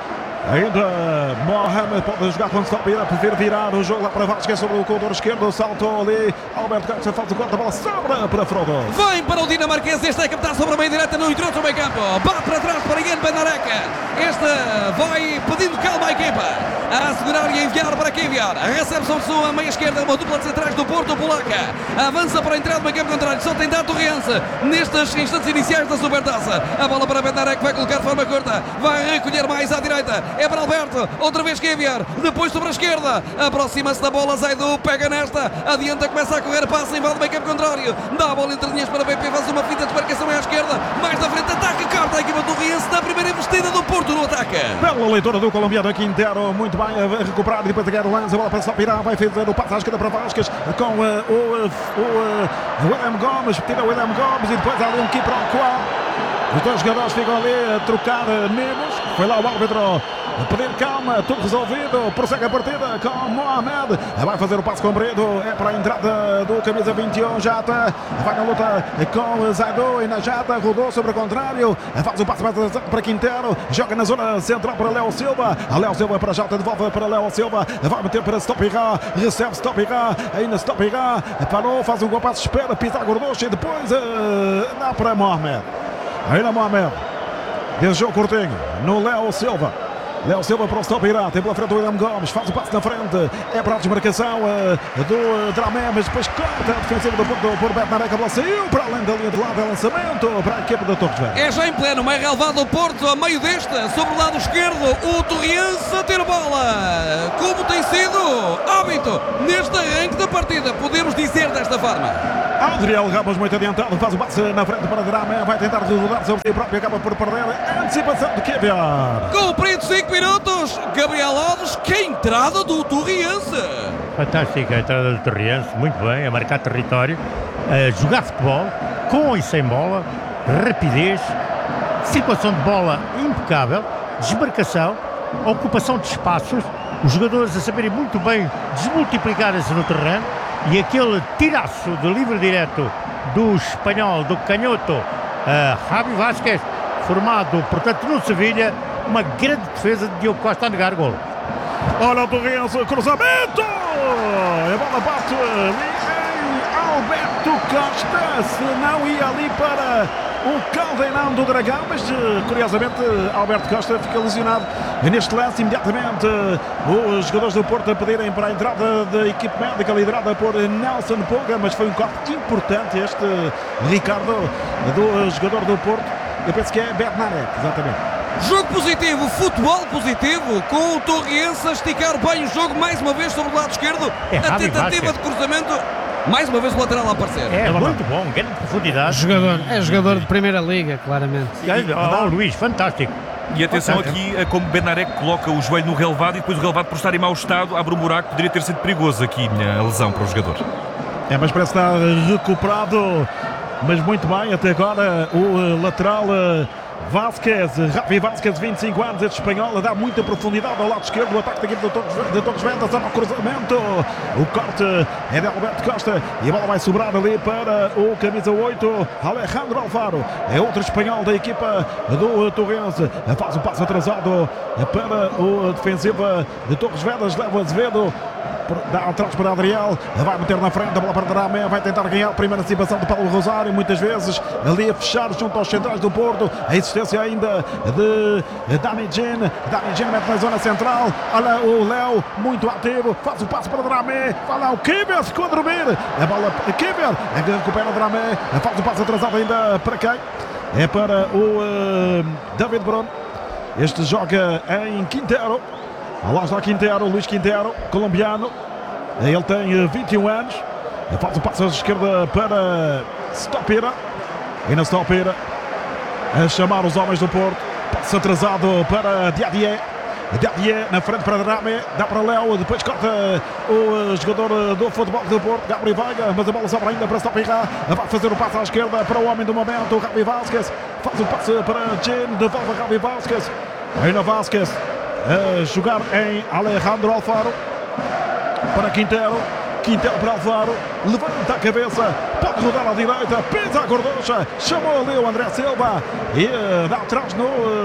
Ainda Mohamed pode jogar quando stop, irá poder virar o jogo lá para Vázquez sobre o corredor esquerdo, saltou ali, Alberto Costa faz o corte, a bola sobra para Frodo. Vem para o dinamarquês, este é captado sobre a meia direita no interior do meio campo, bate para trás para Ian Benarek, este vai pedindo calma à equipa, a assegurar e a enviar para Kivia, recebe sobre sua meia esquerda, uma dupla de centrais do Porto, Polaca, avança para a entrada do meio campo contrário, só tem dado Torrense, nestes instantes iniciais da Supertaça, a bola para Benarek, vai colocar de forma curta, vai recolher mais à direita, é para Alberto, outra vez Kivia, depois sobre a esquerda, aproxima-se da bola, Zaidu, pega nesta, adianta, começa a correr, passa, invade o meio campo contrário, dá a bola entre linhas para BP, faz uma fita de desmarcação à esquerda, mais da frente, ataque, carta a equipa do Torrense na primeira investida do Porto no ataque. Bela leitura do colombiano Quintero, muito bem a recuperar, e depois a guerra lança, a bola para Sapirá, vai fazer o passo à esquerda para Vázquez, com o William Gomes, tira o William Gomes, e depois há ali um keeper ao qual os dois jogadores ficam ali a trocar menos, foi lá o árbitro a pedir calma, tudo resolvido, prossegue a partida com Mohamed, vai fazer o passo comprido, é para a entrada do camisa 21, Jata, vai na luta com Zaidu e na Jata, rodou sobre o contrário, faz o passo para Quintero, joga na zona central para Léo Silva, a Léo Silva para Jata, devolve para Léo Silva, vai meter para Stopirá, recebe Stopirá, ainda Stopirá, parou, faz um bom passo, espera, pisa a gorducha e depois dá para Mohamed, ainda Mohamed, desejou curtinho, no Léo Silva. Léo Silva para o stop irá, tem pela frente o William Gomes, faz o passo na frente, é para a desmarcação do Dramé, mas depois corta a defensiva do Porto por Betnarek, a bola saiu para além da linha de lado, é lançamento para a equipe da Torres Vedras. É já em pleno, meio relevado do Porto, a meio desta, sobre o lado esquerdo, o Torriense a ter bola, como tem sido hábito neste arranque da partida, podemos dizer desta forma. Adriel Ramos muito adiantado, faz o passe na frente para Dramé, vai tentar rodar sobre si próprio, acaba por perder a antecipação de Kivior. Cumprido 5 minutos, Gabriel Alves, que entrada do Torriense. Fantástica a entrada do Torriense, muito bem, a marcar território, a jogar futebol, com e sem bola, rapidez, situação de bola impecável, desmarcação, ocupação de espaços, os jogadores a saberem muito bem desmultiplicarem-se no terreno e aquele tiraço de livre direto do espanhol, do canhoto, Javi Vázquez, formado, portanto, no Sevilha, uma grande defesa de Diogo Costa a negar golo. Olha o Torriense, cruzamento! A bola bate em Alberto Costa, se não ia ali para o Caldeirão do Dragão, mas curiosamente Alberto Costa fica lesionado neste lance. Imediatamente os jogadores do Porto a pedirem para a entrada da equipe médica liderada por Nelson Puga, mas foi um corte importante este, Ricardo, do jogador do Porto. Eu penso que é Betnarek, exatamente. Jogo positivo, futebol positivo, com o Torriense a esticar bem o jogo mais uma vez sobre o lado esquerdo. A tentativa de cruzamento, mais uma vez o lateral a aparecer. É muito bom, grande profundidade. É jogador de Primeira Liga, claramente. Luís, fantástico. E atenção aqui a como Benarek coloca o joelho no relevado e depois o relevado, por estar em mau estado, abre um buraco. Poderia ter sido perigoso aqui a lesão para o jogador. Mas parece estar recuperado, mas muito bem até agora o lateral Vázquez, Javi Vázquez, 25 anos, este espanhol, a dar muita profundidade ao lado esquerdo, o ataque da equipe de Torres Vedras, ao cruzamento, o corte é de Alberto Costa e a bola vai sobrar ali para o camisa 8, Alejandro Alfaro, é outro espanhol da equipa do Torrense, faz o passo atrasado para o defensiva de Torres Vedras, leva Azevedo, dá atrás para Adriel, vai meter na frente, a bola para Dramé, vai tentar ganhar a primeira antecipação de Paulo Rosário, muitas vezes ali a fechar junto aos centrais do Porto, a existência ainda de Dani Gin mete na zona central, olha o Léo, muito ativo, faz o passo para Dramé, vai lá o Kivior, ficou a dormir, a bola Kivior, recupera Dramé, faz o passo atrasado ainda para quem? É para o David Bruno, este joga em Quintero. Lá está Quintero, Luís Quintero, colombiano. Ele tem 21 anos. Faz o passo à esquerda para Stopira. E na Stopira a chamar os homens do Porto. Passo atrasado para Diadier. Diadier na frente para Dramé. Dá para Léo. Depois corta o jogador do futebol do Porto, Gabriel Veiga. Mas a bola sobra ainda para Stopira. Vai fazer o passo à esquerda para o homem do momento, Javi Vázquez. Faz o passo para Gin. Devolve a Javi Vázquez. Ainda Vázquez a jogar em Alejandro Alfaro para Quintero para Alfaro, levanta a cabeça, pode rodar à direita, pisa a gorducha, chamou ali o André Silva e dá atrás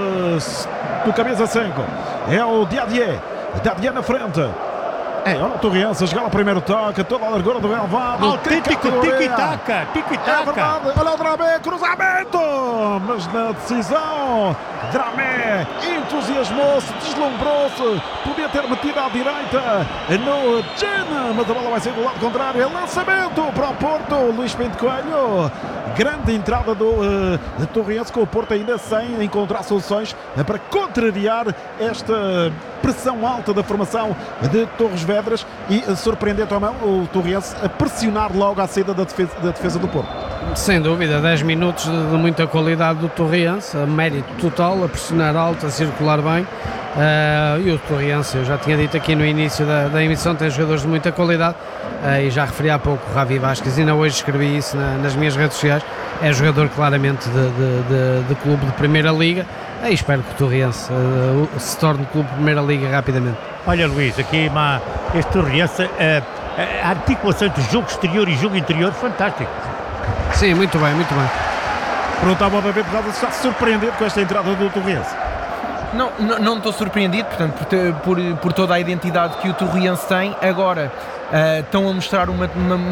no camisa 5, é o Diadier na frente. Olha o Torriense a jogar o primeiro toque, toda a largura do relvado. Autêntico tiki-taka. É verdade, olha o Dramé, cruzamento, mas na decisão Dramé entusiasmou-se, deslumbrou-se, podia ter metido à direita no Gin, mas a bola vai ser do lado contrário, é lançamento para o Porto, Luís Pinto Coelho. Grande entrada do Torriense, com o Porto ainda sem encontrar soluções para contrariar esta pressão alta da formação de Torres Vedras e surpreender também o Torriense a pressionar logo a saída da defesa do Porto. Sem dúvida, 10 minutos de muita qualidade do Torriense, a mérito total, a pressionar alto, a circular bem. E o Torriense, eu já tinha dito aqui no início da emissão, tem jogadores de muita qualidade, e já referi há pouco o Javi Vázquez, ainda hoje escrevi isso nas minhas redes sociais, é jogador claramente de clube de Primeira Liga, e espero que o Torriense se torne clube de Primeira Liga rapidamente. Olha, Luís, aqui este Torriense, a articulação entre jogo exterior e jogo interior, fantástico. Sim, muito bem, muito bem. Perguntava ao David Rosa se está surpreendido com esta entrada do Torriense. Não estou surpreendido, portanto, por toda a identidade que o Torriense tem. Agora estão a mostrar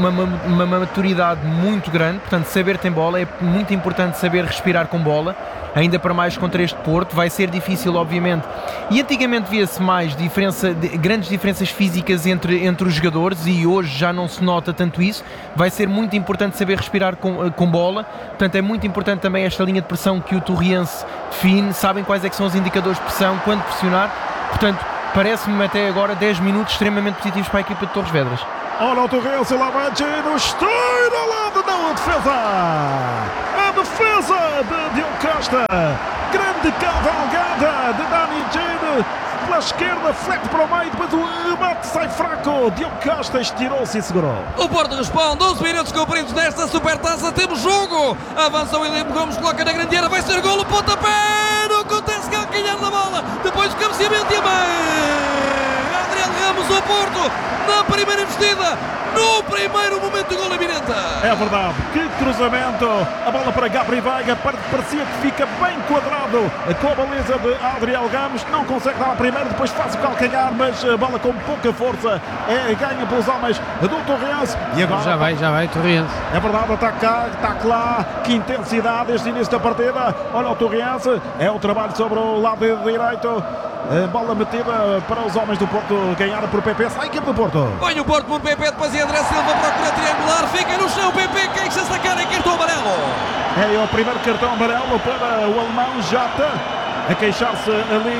uma maturidade muito grande, portanto, saber ter bola, é muito importante saber respirar com bola. ainda para mais contra este Porto, vai ser difícil, obviamente. E antigamente via-se mais grandes diferenças físicas entre os jogadores, e hoje já não se nota tanto isso. Vai ser muito importante saber respirar com bola, portanto é muito importante também esta linha de pressão que o Torriense define, sabem quais é que são os indicadores de pressão, quando pressionar, portanto parece-me até agora 10 minutos extremamente positivos para a equipa de Torres Vedras. Olha o Torriense, lá vai Gino, estoura ao lado, não, a defesa de Diogo Costa, grande cavalgada de Dani Gino, pela esquerda, flete para o meio, depois o remate sai fraco, Diogo Costa estirou-se e segurou. O Porto responde, 11 minutos cumpridos nesta supertaça, temos jogo, avança o William Gomes, coloca na grande área, vai ser golo, pontapé, não acontece, calcanhar da bola, depois o cabeceamento e a mãe, Adriano Ramos, o Porto, na primeira investida, no primeiro momento do gol iminente. É verdade, que cruzamento, a bola para Gabriel Veiga, parecia que fica bem quadrado com a baliza de Adriel Ramos, não consegue dar a primeira, depois faz o calcanhar, mas a bola com pouca força é ganha pelos homens do Torriense. E agora Já vai, Torriense. É verdade, está cá, está lá, que intensidade este início da partida. Olha o Torriense, é o trabalho sobre o lado direito. Bola metida para os homens do Porto, ganhada por PP, sai a equipe do Porto. Põe o Porto por PP, depois André Silva procura triangular, fica no chão, PP queixa-se da cara em cartão amarelo. É o primeiro cartão amarelo para o alemão Jota, a queixar-se ali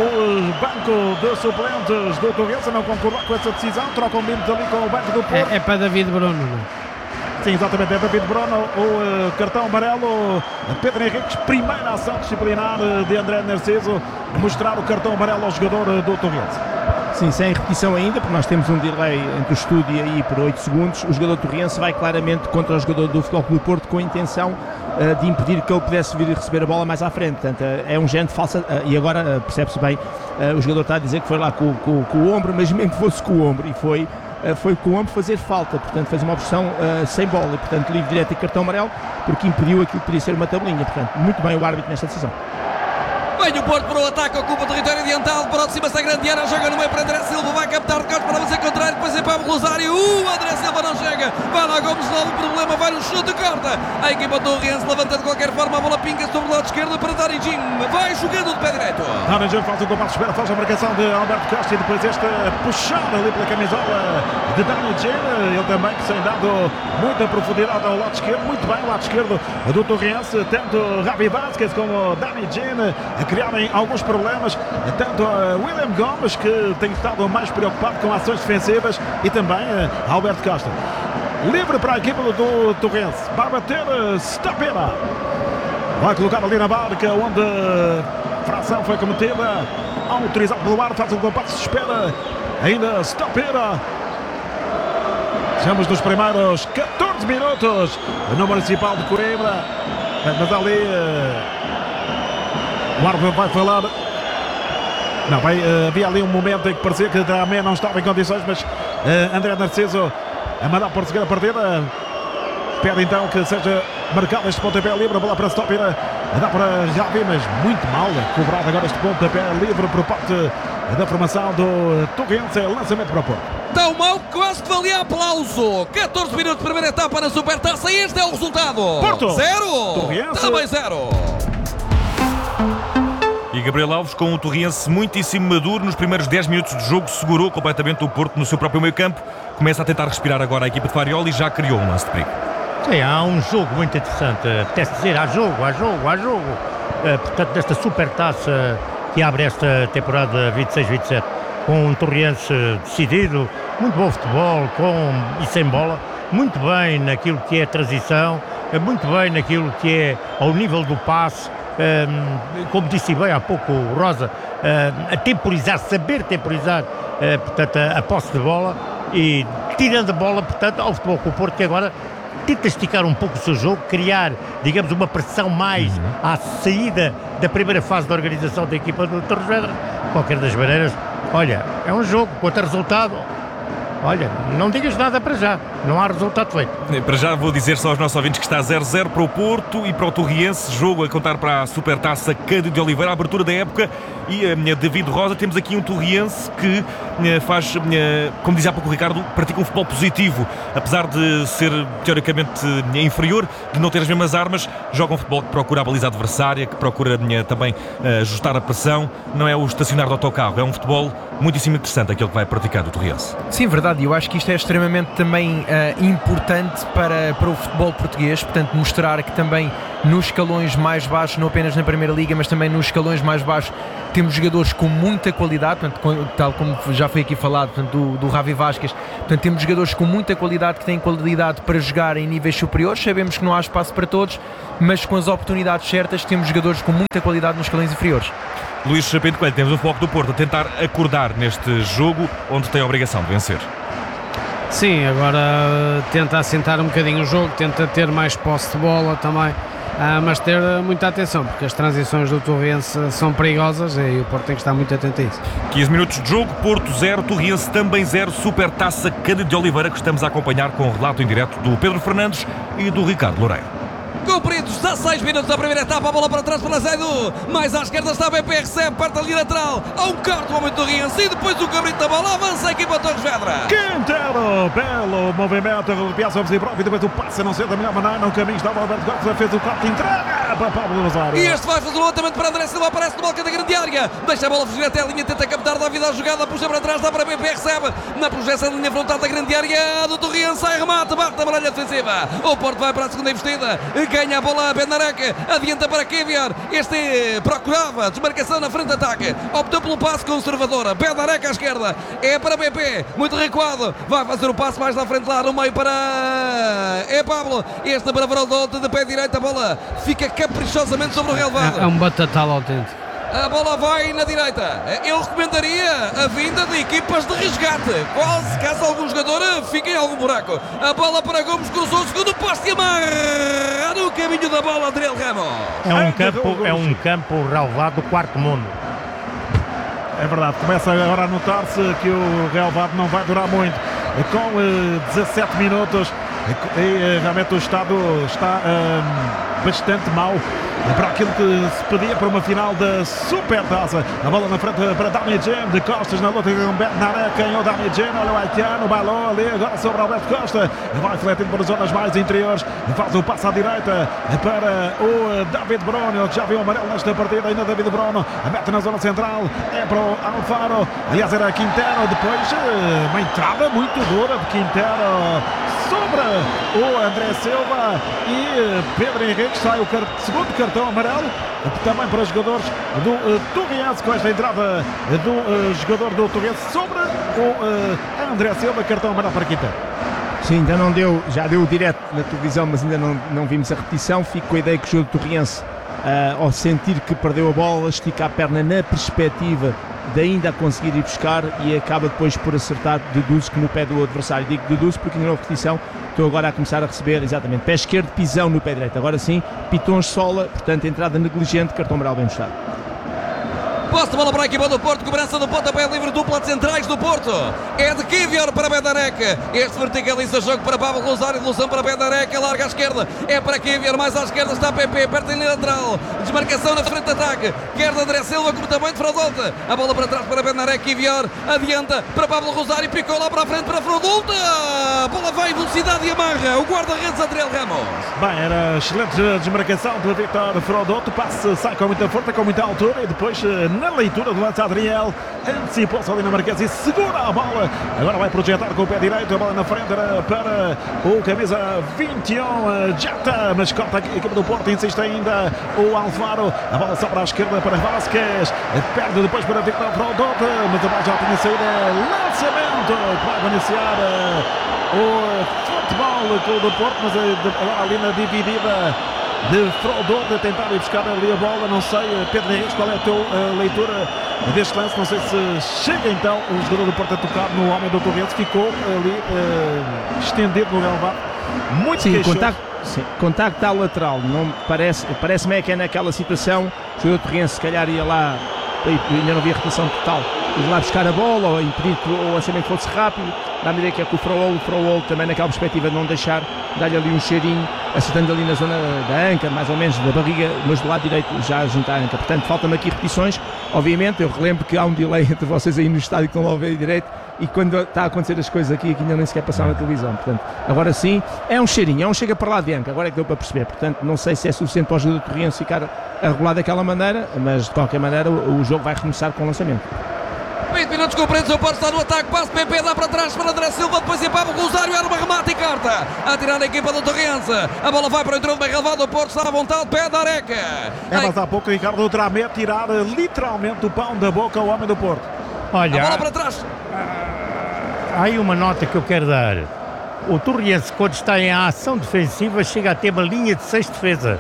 o banco de suplentes do Torriense, não concordar com essa decisão, trocam minutos ali com o banco do Porto. É para David Bruno, não? Sim, exatamente, é David Bruno, o cartão amarelo, Pedro Henriques, primeira ação disciplinar de André Narciso, mostrar o cartão amarelo ao jogador do Torriense. Sim, sem repetição ainda, porque nós temos um delay entre o estúdio e aí por 8 segundos, o jogador Torriense vai claramente contra o jogador do Futebol Clube do Porto com a intenção de impedir que ele pudesse vir receber a bola mais à frente, portanto é um género de falsa, e agora percebe-se bem, o jogador está a dizer que foi lá com o ombro, mas mesmo que fosse com o ombro, e foi com o ombro fazer falta, portanto fez uma opção sem bola, e portanto livre direto e cartão amarelo, porque impediu aquilo que podia ser uma tabelinha, portanto muito bem o árbitro nesta decisão. Vem o Porto para o ataque, ocupa o território adiantado, aproxima-se a grande área, joga no meio para André Silva, vai captar de costas para fazer contrário, depois é Pablo Rosário, André Silva não chega, vai lá Gomes, novo problema, vai no chute, corta, a equipa do Torriense levanta de qualquer forma, a bola pinga sobre o lado esquerdo para Dani Jim, vai jogando de pé direito. Dani Jim faz o compasso, espera, faz a marcação de Alberto Costa e depois esta puxada ali pela camisola de Dani Jim, ele também que tem dado muita profundidade ao lado esquerdo, muito bem o lado esquerdo do Torriense, tanto Javi Vázquez como Dani Jim a criarem alguns problemas, tanto William Gomes, que tem estado mais preocupado com ações defensivas, e também Alberto Costa. Livre para a equipa do Torriense, vai bater Stapera, vai colocar ali na barca onde a fração foi cometida, autorizado pelo ar, faz um compasso, espera ainda Stapera. Estamos nos primeiros 14 minutos no Municipal de Coimbra, mas ali o árbitro vai falar. Não, havia ali um momento em que parecia que também não estava em condições, mas André Narciso a mandar por seguir a partida. Pede então que seja marcado este pontapé livre, a bola para Stopira, dá para Javi, mas muito mal cobrado agora este pontapé livre por parte da formação do Torriense, lançamento para o Porto. Tão mal que quase que valia aplauso. 14 minutos de primeira etapa na Supertaça e este é o resultado. Porto 0, Torriense também 0. E Gabriel Alves, com o Torriense muitíssimo maduro, nos primeiros 10 minutos de jogo, segurou completamente o Porto no seu próprio meio campo. Começa a tentar respirar agora a equipa de Farioli e já criou um lance de perigo. Sim, há um jogo muito interessante, apetece dizer, há jogo. Portanto, desta supertaça que abre esta temporada 26-27, com um Torriense decidido, muito bom futebol, com e sem bola, muito bem naquilo que é a transição, muito bem naquilo que é ao nível do passe, como disse bem há pouco o Rosa, a temporizar, saber temporizar, portanto, a posse de bola e tirando a bola, portanto, ao Futebol Clube do Porto, que agora tenta esticar um pouco o seu jogo, criar, digamos, uma pressão mais à saída da primeira fase da organização da equipa do Torres Vedras. Qualquer das maneiras, olha, é um jogo, quanto a resultado, Olha, não digas nada para já, não há resultado feito. Para já vou dizer só aos nossos ouvintes que está 0-0 para o Porto e para o Torriense, jogo a contar para a Supertaça Cândido de Oliveira, a abertura da época. E David Rosa, temos aqui um Torriense que faz, como dizia há pouco o Ricardo, pratica um futebol positivo, apesar de ser teoricamente inferior, de não ter as mesmas armas, joga um futebol que procura a baliza adversária, que procura também ajustar a pressão, não é o estacionar do autocarro, é um futebol muitíssimo interessante aquele que vai praticar do Torriense. Sim, verdade, eu acho que isto é extremamente também importante para o futebol português, portanto mostrar que também nos escalões mais baixos, não apenas na Primeira Liga, mas também nos escalões mais baixos, temos jogadores com muita qualidade, portanto, tal como já foi aqui falado, portanto, do Javi Vázquez, portanto, temos jogadores com muita qualidade, que têm qualidade para jogar em níveis superiores, sabemos que não há espaço para todos, mas com as oportunidades certas temos jogadores com muita qualidade nos escalões inferiores. Luís Pinto Coelho, temos o Foco do Porto a tentar acordar neste jogo onde tem a obrigação de vencer. Sim, agora tenta assentar um bocadinho o jogo, tenta ter mais posse de bola também, mas ter muita atenção, porque as transições do Torriense são perigosas e o Porto tem que estar muito atento a isso. 15 minutos de jogo, Porto 0, Torriense também 0, Supertaça Cândido de Oliveira, que estamos a acompanhar com o relato em direto do Pedro Fernandes e do Ricardo Loureiro. Cumpridos 16 minutos da primeira etapa, a bola para trás para Zaidu, mais à esquerda está a BP, recebe, parte ali lateral, há um quarto momento do Torriense e depois o cabrito da bola, avança a equipa Torres Vedra. Quintero, belo movimento, arrepiar sobre si próprio e depois o passe, não sei da melhor maneira, no caminho estava o Alberto Costa, fez o corte, entrega para Pablo Rosário. E este vai fazer o levantamento para André Silva, aparece no balcão da grande área, deixa a bola fugir até a linha, tenta captar da vida a jogada, puxa para trás, dá para BP, recebe, na projeção da linha frontal da grande área do Torriense, sai remate, bate a baralha defensiva, o Porto vai para a segunda investida, ganha a bola a Benarek, adianta para Kéviar, este procurava desmarcação na frente de ataque, optou pelo passe conservador, Benarek à esquerda, é para BP, muito recuado, vai fazer o passe mais na frente lá no meio para Pablo, este para Veroldote de pé direito, a bola fica caprichosamente sobre o relevado. É um batatal autêntico. A bola vai na direita. Eu recomendaria a vinda de equipas de resgate. Quase, caso algum jogador fique em algum buraco. A bola para Gomes, cruzou o segundo poste e amarra no caminho da bola, Adriel Ramos. É um campo relevado do quarto mundo. É verdade, começa agora a notar-se que o relevado não vai durar muito. Com 17 minutos e realmente o estado está bastante mau para aquilo que se pedia para uma final da Supertaça. A bola na frente para Damien de Costas na luta com Benarek, ganhou Damien, olha o haitiano, bailou ali agora sobre Alberto Costa, vai refletindo para as zonas mais interiores, faz o passo à direita para o David Bruno, que já viu o amarelo nesta partida, ainda David Bruno, mete na zona central, é para o Alfaro, aliás era Quintero, depois uma entrada muito dura de Quintero sobre o André Silva e Pedro Henrique, sai o segundo cartão amarelo, também para os jogadores do Torriense, com esta entrada do jogador do Torriense sobre o André Silva, cartão amarelo para Quintero. Sim, ainda não deu, já deu direto na televisão, mas ainda não vimos a repetição. Fico com a ideia que o jogador do Torriense, ao sentir que perdeu a bola, estica a perna na perspectiva de ainda a conseguir ir buscar e acaba depois por acertar, deduzo que no pé do adversário. Digo deduzo porque ainda não houve repetição, estou agora a começar a receber exatamente pé esquerdo, pisão no pé direito, agora sim, Pitons sola, portanto entrada negligente, cartão amarelo bem mostrado. Posse de bola para a equipa do Porto, cobrança do pontapé livre, dupla de centrais do Porto, é de Kéviar para Benarek, este verticaliza jogo para Pablo Rosário, devolução para Benarek, larga à esquerda, é para Kéviar, mais à esquerda está PP, perto em linha lateral, desmarcação na frente de ataque, quer de André Silva como também de Fraudolte, a bola para trás para Benarek, Kéviar, adianta para Pablo Rosário, picou lá para a frente para Fraudolte, a bola vai em velocidade e amarra, o guarda-redes Adriel Ramos. Bem, era excelente desmarcação de Victor Fraudolte, o passe sai com muita força, com muita altura e depois na leitura do lance Adriel, antecipou-se ali na marquesa e segura a bola, agora vai projetar com o pé direito, a bola na frente para o camisa 21, Jata, mas corta a equipe do Porto, insiste ainda o Alfaro, a bola sobra à esquerda para Vázquez, perde depois para Victor Fraudolte, mas a bola já tinha saído, lançamento que vai iniciar o futebol do Porto, mas agora ali na dividida de Fraudolte a tentar ir buscar ali a bola, não sei, Pedro Henrique, qual é a tua leitura deste lance? Não sei se chega então o jogador do Porto a tocar no homem do Torriense, ficou ali estendido no relevado, muito queixoso. Contacto à lateral, não parece-me que é naquela situação, o jogador do Torriense se calhar ia lá, ainda não havia repetição total, ir lá buscar a bola ou impedir que o lançamento fosse rápido, dá-me a ideia que é com o Frollo também naquela perspectiva de não deixar, dar-lhe ali um cheirinho, acertando ali na zona da anca, mais ou menos da barriga, mas do lado direito já junto à anca. Portanto, faltam-me aqui repetições. Obviamente, eu relembro que há um delay entre vocês aí no estádio que estão lá a ver direito e quando está a acontecer as coisas aqui ainda nem sequer passaram na televisão. Portanto, agora sim, é um cheirinho, é um chega para lá de anca, agora é que deu para perceber. Portanto, não sei se é suficiente para o jogador do Torriense ficar a regular daquela maneira, mas de qualquer maneira o jogo vai recomeçar com o lançamento. 20 minutos cumpridos, o Porto está no ataque, passe PP, dá para trás para André Silva, depois empava o Rosário, arma, remate e carta, a tirar a equipa do Torrense, a bola vai para o entrono bem relevado, o Porto está à vontade, pé da Areca. Mas há pouco o Ricardo Dramé a tirar literalmente o pão da boca ao homem do Porto. Olha, A bola para trás. há aí uma nota que eu quero dar. O Torriense, quando está em ação defensiva, chega a ter uma linha de 6 defesas.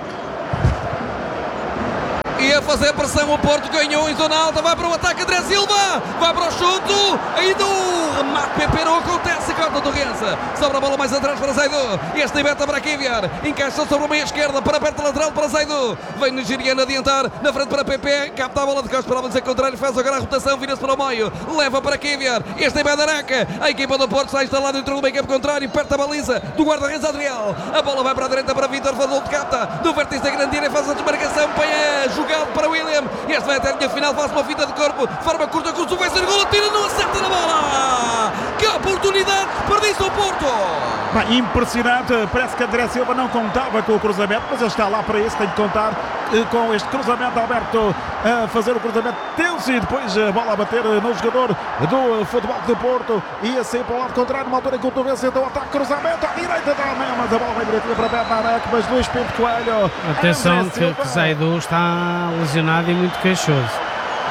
E a fazer pressão o Porto, ganhou em zona alta, vai para o ataque, André Silva, vai para o chute, ainda o remate PP não acontece, corta do Torrense, sobra a bola mais atrás para Zaidu, este liberta para Kiviar, encaixa sobre a meia esquerda, para perto lateral para Zaidu, vem nigeriano adiantar, na frente para PP, capta a bola de costas para o dizer contrário, faz agora a rotação, vira-se para o meio, leva para Kiviar, este é Bedaraca, a equipa do Porto está instalada dentro do meio campo contrário, perto da baliza do guarda-redes Adriel, a bola vai para a direita para Vítor Fadul, capta, do vértice da grande área, faz a desmarcação, põe a jogada para William, este vai até a linha final, faz uma fita de corpo, forma curta, com o vai ser gol, tira, não acerta na bola, que oportunidade, desperdiça o Porto. Bem, impressionante, parece que André Silva não contava com o cruzamento, mas ele está lá para isso, tem de contar com este cruzamento. Alberto a fazer o cruzamento tenso e depois a bola a bater no jogador do Futebol do Porto e a sair para o lado contrário, numa altura em que o Torrense então ataque, cruzamento à direita da Almeida, mas a bola vai direita para Bednarek, mas Luís Pinto Coelho. Atenção que Zaidu está lesionado e muito queixoso.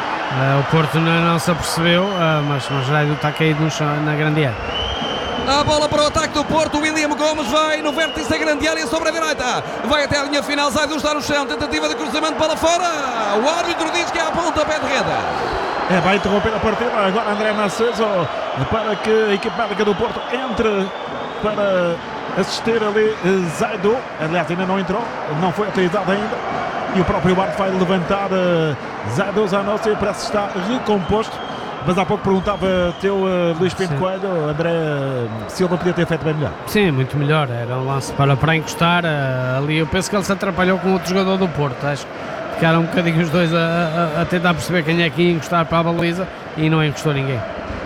O Porto não se apercebeu, mas Zaidu está caído no chão, na grande área. A bola para o ataque do Porto, William Gomes vai no vértice da grande área sobre a direita, vai até a linha final, Zaidu está no chão, tentativa de cruzamento para fora, o árbitro diz que é a pontapé de rede. Vai interromper a partida agora André Narciso para que a equipe médica do Porto entre para assistir ali Zaidu, aliás ainda não entrou, não foi utilizado ainda, e o próprio Bart vai levantar Zaidu Zanussi, parece que está recomposto. Mas há pouco perguntava teu Luís Pinto Coelho, André Silva podia ter feito bem melhor. Sim, muito melhor, era um lance para encostar ali, eu penso que ele se atrapalhou com outro jogador do Porto, acho que ficaram um bocadinho os dois a tentar perceber quem é que ia encostar para a baliza e não encostou ninguém.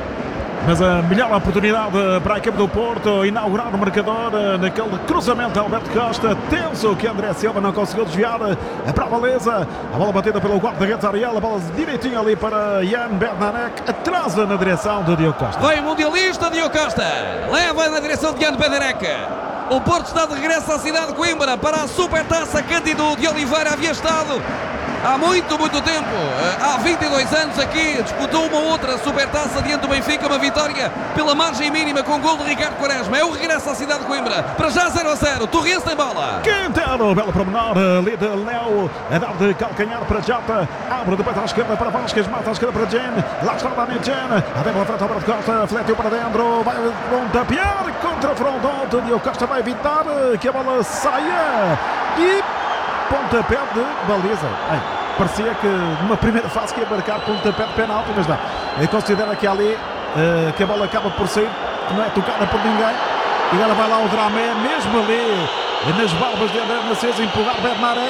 Mas a melhor oportunidade para a equipe do Porto inaugurar o marcador naquele cruzamento Alberto Costa, tenso, que André Silva não conseguiu desviar para a baliza, a bola batida pelo guarda-redes Ariel, a bola direitinho ali para Jan Bednarek, atrasa na direção de Diogo Costa. Vem o mundialista Diogo Costa, leva na direção de Jan Bednarek. O Porto está de regresso à cidade de Coimbra para a Supertaça. Cândido de Oliveira havia estado há muito tempo, há 22 anos aqui, disputou uma outra Supertaça diante do Benfica, uma vitória pela margem mínima com gol de Ricardo Quaresma. É o regresso à cidade de Coimbra, para já 0-0, Torrense tem bola. Quintero, belo promenor, ali de Léo, a dar de calcanhar para Jota, abre depois à esquerda para Vasquez, mata à esquerda para Jen, lá está Dani Jen, até pela frente Alberto Costa, fletiu para dentro, vai pontapear contra o Frondon, Diogo Costa vai evitar que a bola saia e pontapé de baliza. Parecia que numa primeira fase que ia marcar pontapé de penalti, mas não. Ele considera que ali que a bola acaba por sair, que não é tocada por ninguém. E agora vai lá o Dramé, mesmo ali nas barbas de André Narciso, empurrar Bednarek.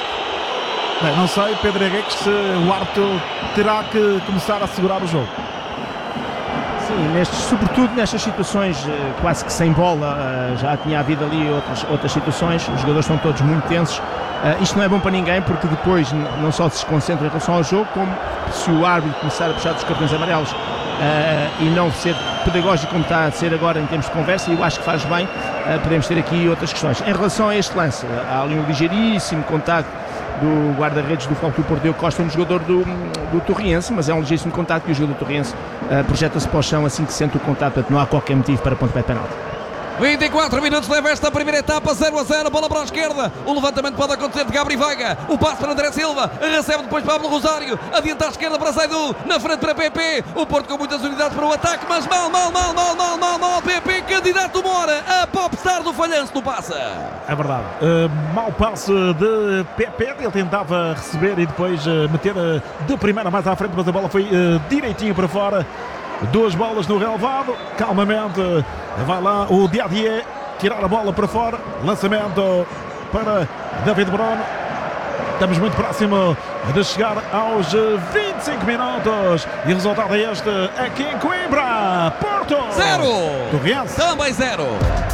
Bem, não sei, Pedro Henrique, se o árbitro terá que começar a segurar o jogo. Sim, sobretudo nestas situações quase que sem bola, já tinha havido ali outras situações, os jogadores estão todos muito tensos. Isto não é bom para ninguém, porque depois não só se concentra em relação ao jogo, como se o árbitro começar a puxar dos cartões amarelos e não ser pedagógico como está a ser agora em termos de conversa, eu acho que faz bem, podemos ter aqui outras questões. Em relação a este lance, há ali um ligeiríssimo contacto do guarda-redes do Futebol do Porto, Diogo Costa, um jogador do Torriense, mas é um ligeiríssimo contacto e o jogador do Torriense projeta-se para o chão assim que sente o contacto, portanto não há qualquer motivo para pontapé de penalti. 24 minutos leva esta primeira etapa, 0-0, bola para a esquerda, o levantamento pode acontecer de Gabri Veiga, o passe para André Silva, recebe depois Pablo Rosário, adianta à esquerda para Zaidu, na frente para PP, o Porto com muitas unidades para o ataque, mas mal, PP, candidato uma hora, a popstar do falhanço no passe. É verdade, mau passe de PP, ele tentava receber e depois meter de primeira mais à frente, mas a bola foi direitinho para fora. duas bolas no relvado, calmamente vai lá o Diadier tirar a bola para fora, lançamento para David Bruno. Estamos muito próximo de chegar aos 25 minutos e o resultado é este aqui em Coimbra. Porto 0, Torriense também 0.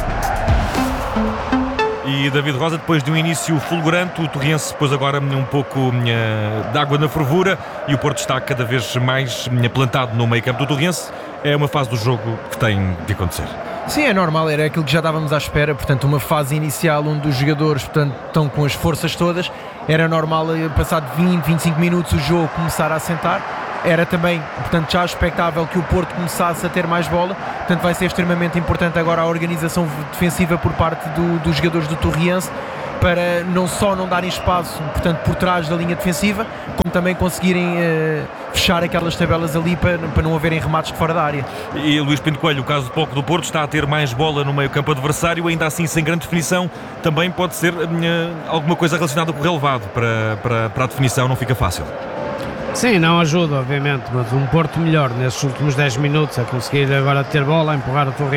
E David Rosa, depois de um início fulgurante, o Torriense pôs agora um pouco de água na fervura e o Porto está cada vez mais plantado no meio campo do Torriense. É uma fase do jogo que tem de acontecer. Sim, é normal, era aquilo que já estávamos à espera, portanto uma fase inicial onde os jogadores, portanto, estão com as forças todas, era normal passado 20, 25 minutos o jogo começar a assentar, era também, portanto, já expectável que o Porto começasse a ter mais bola, portanto vai ser extremamente importante agora a organização defensiva por parte dos jogadores do Torriense, para não só não darem espaço, portanto, por trás da linha defensiva, como também conseguirem fechar aquelas tabelas ali para não haverem remates de fora da área. E Luís Pinto Coelho, o caso do Poco do Porto, está a ter mais bola no meio campo adversário, ainda assim sem grande definição, também pode ser alguma coisa relacionada com o relevado para a definição, não fica fácil. Sim, não ajuda, obviamente, mas um Porto melhor nesses últimos 10 minutos a conseguir agora ter bola, a empurrar o Torriense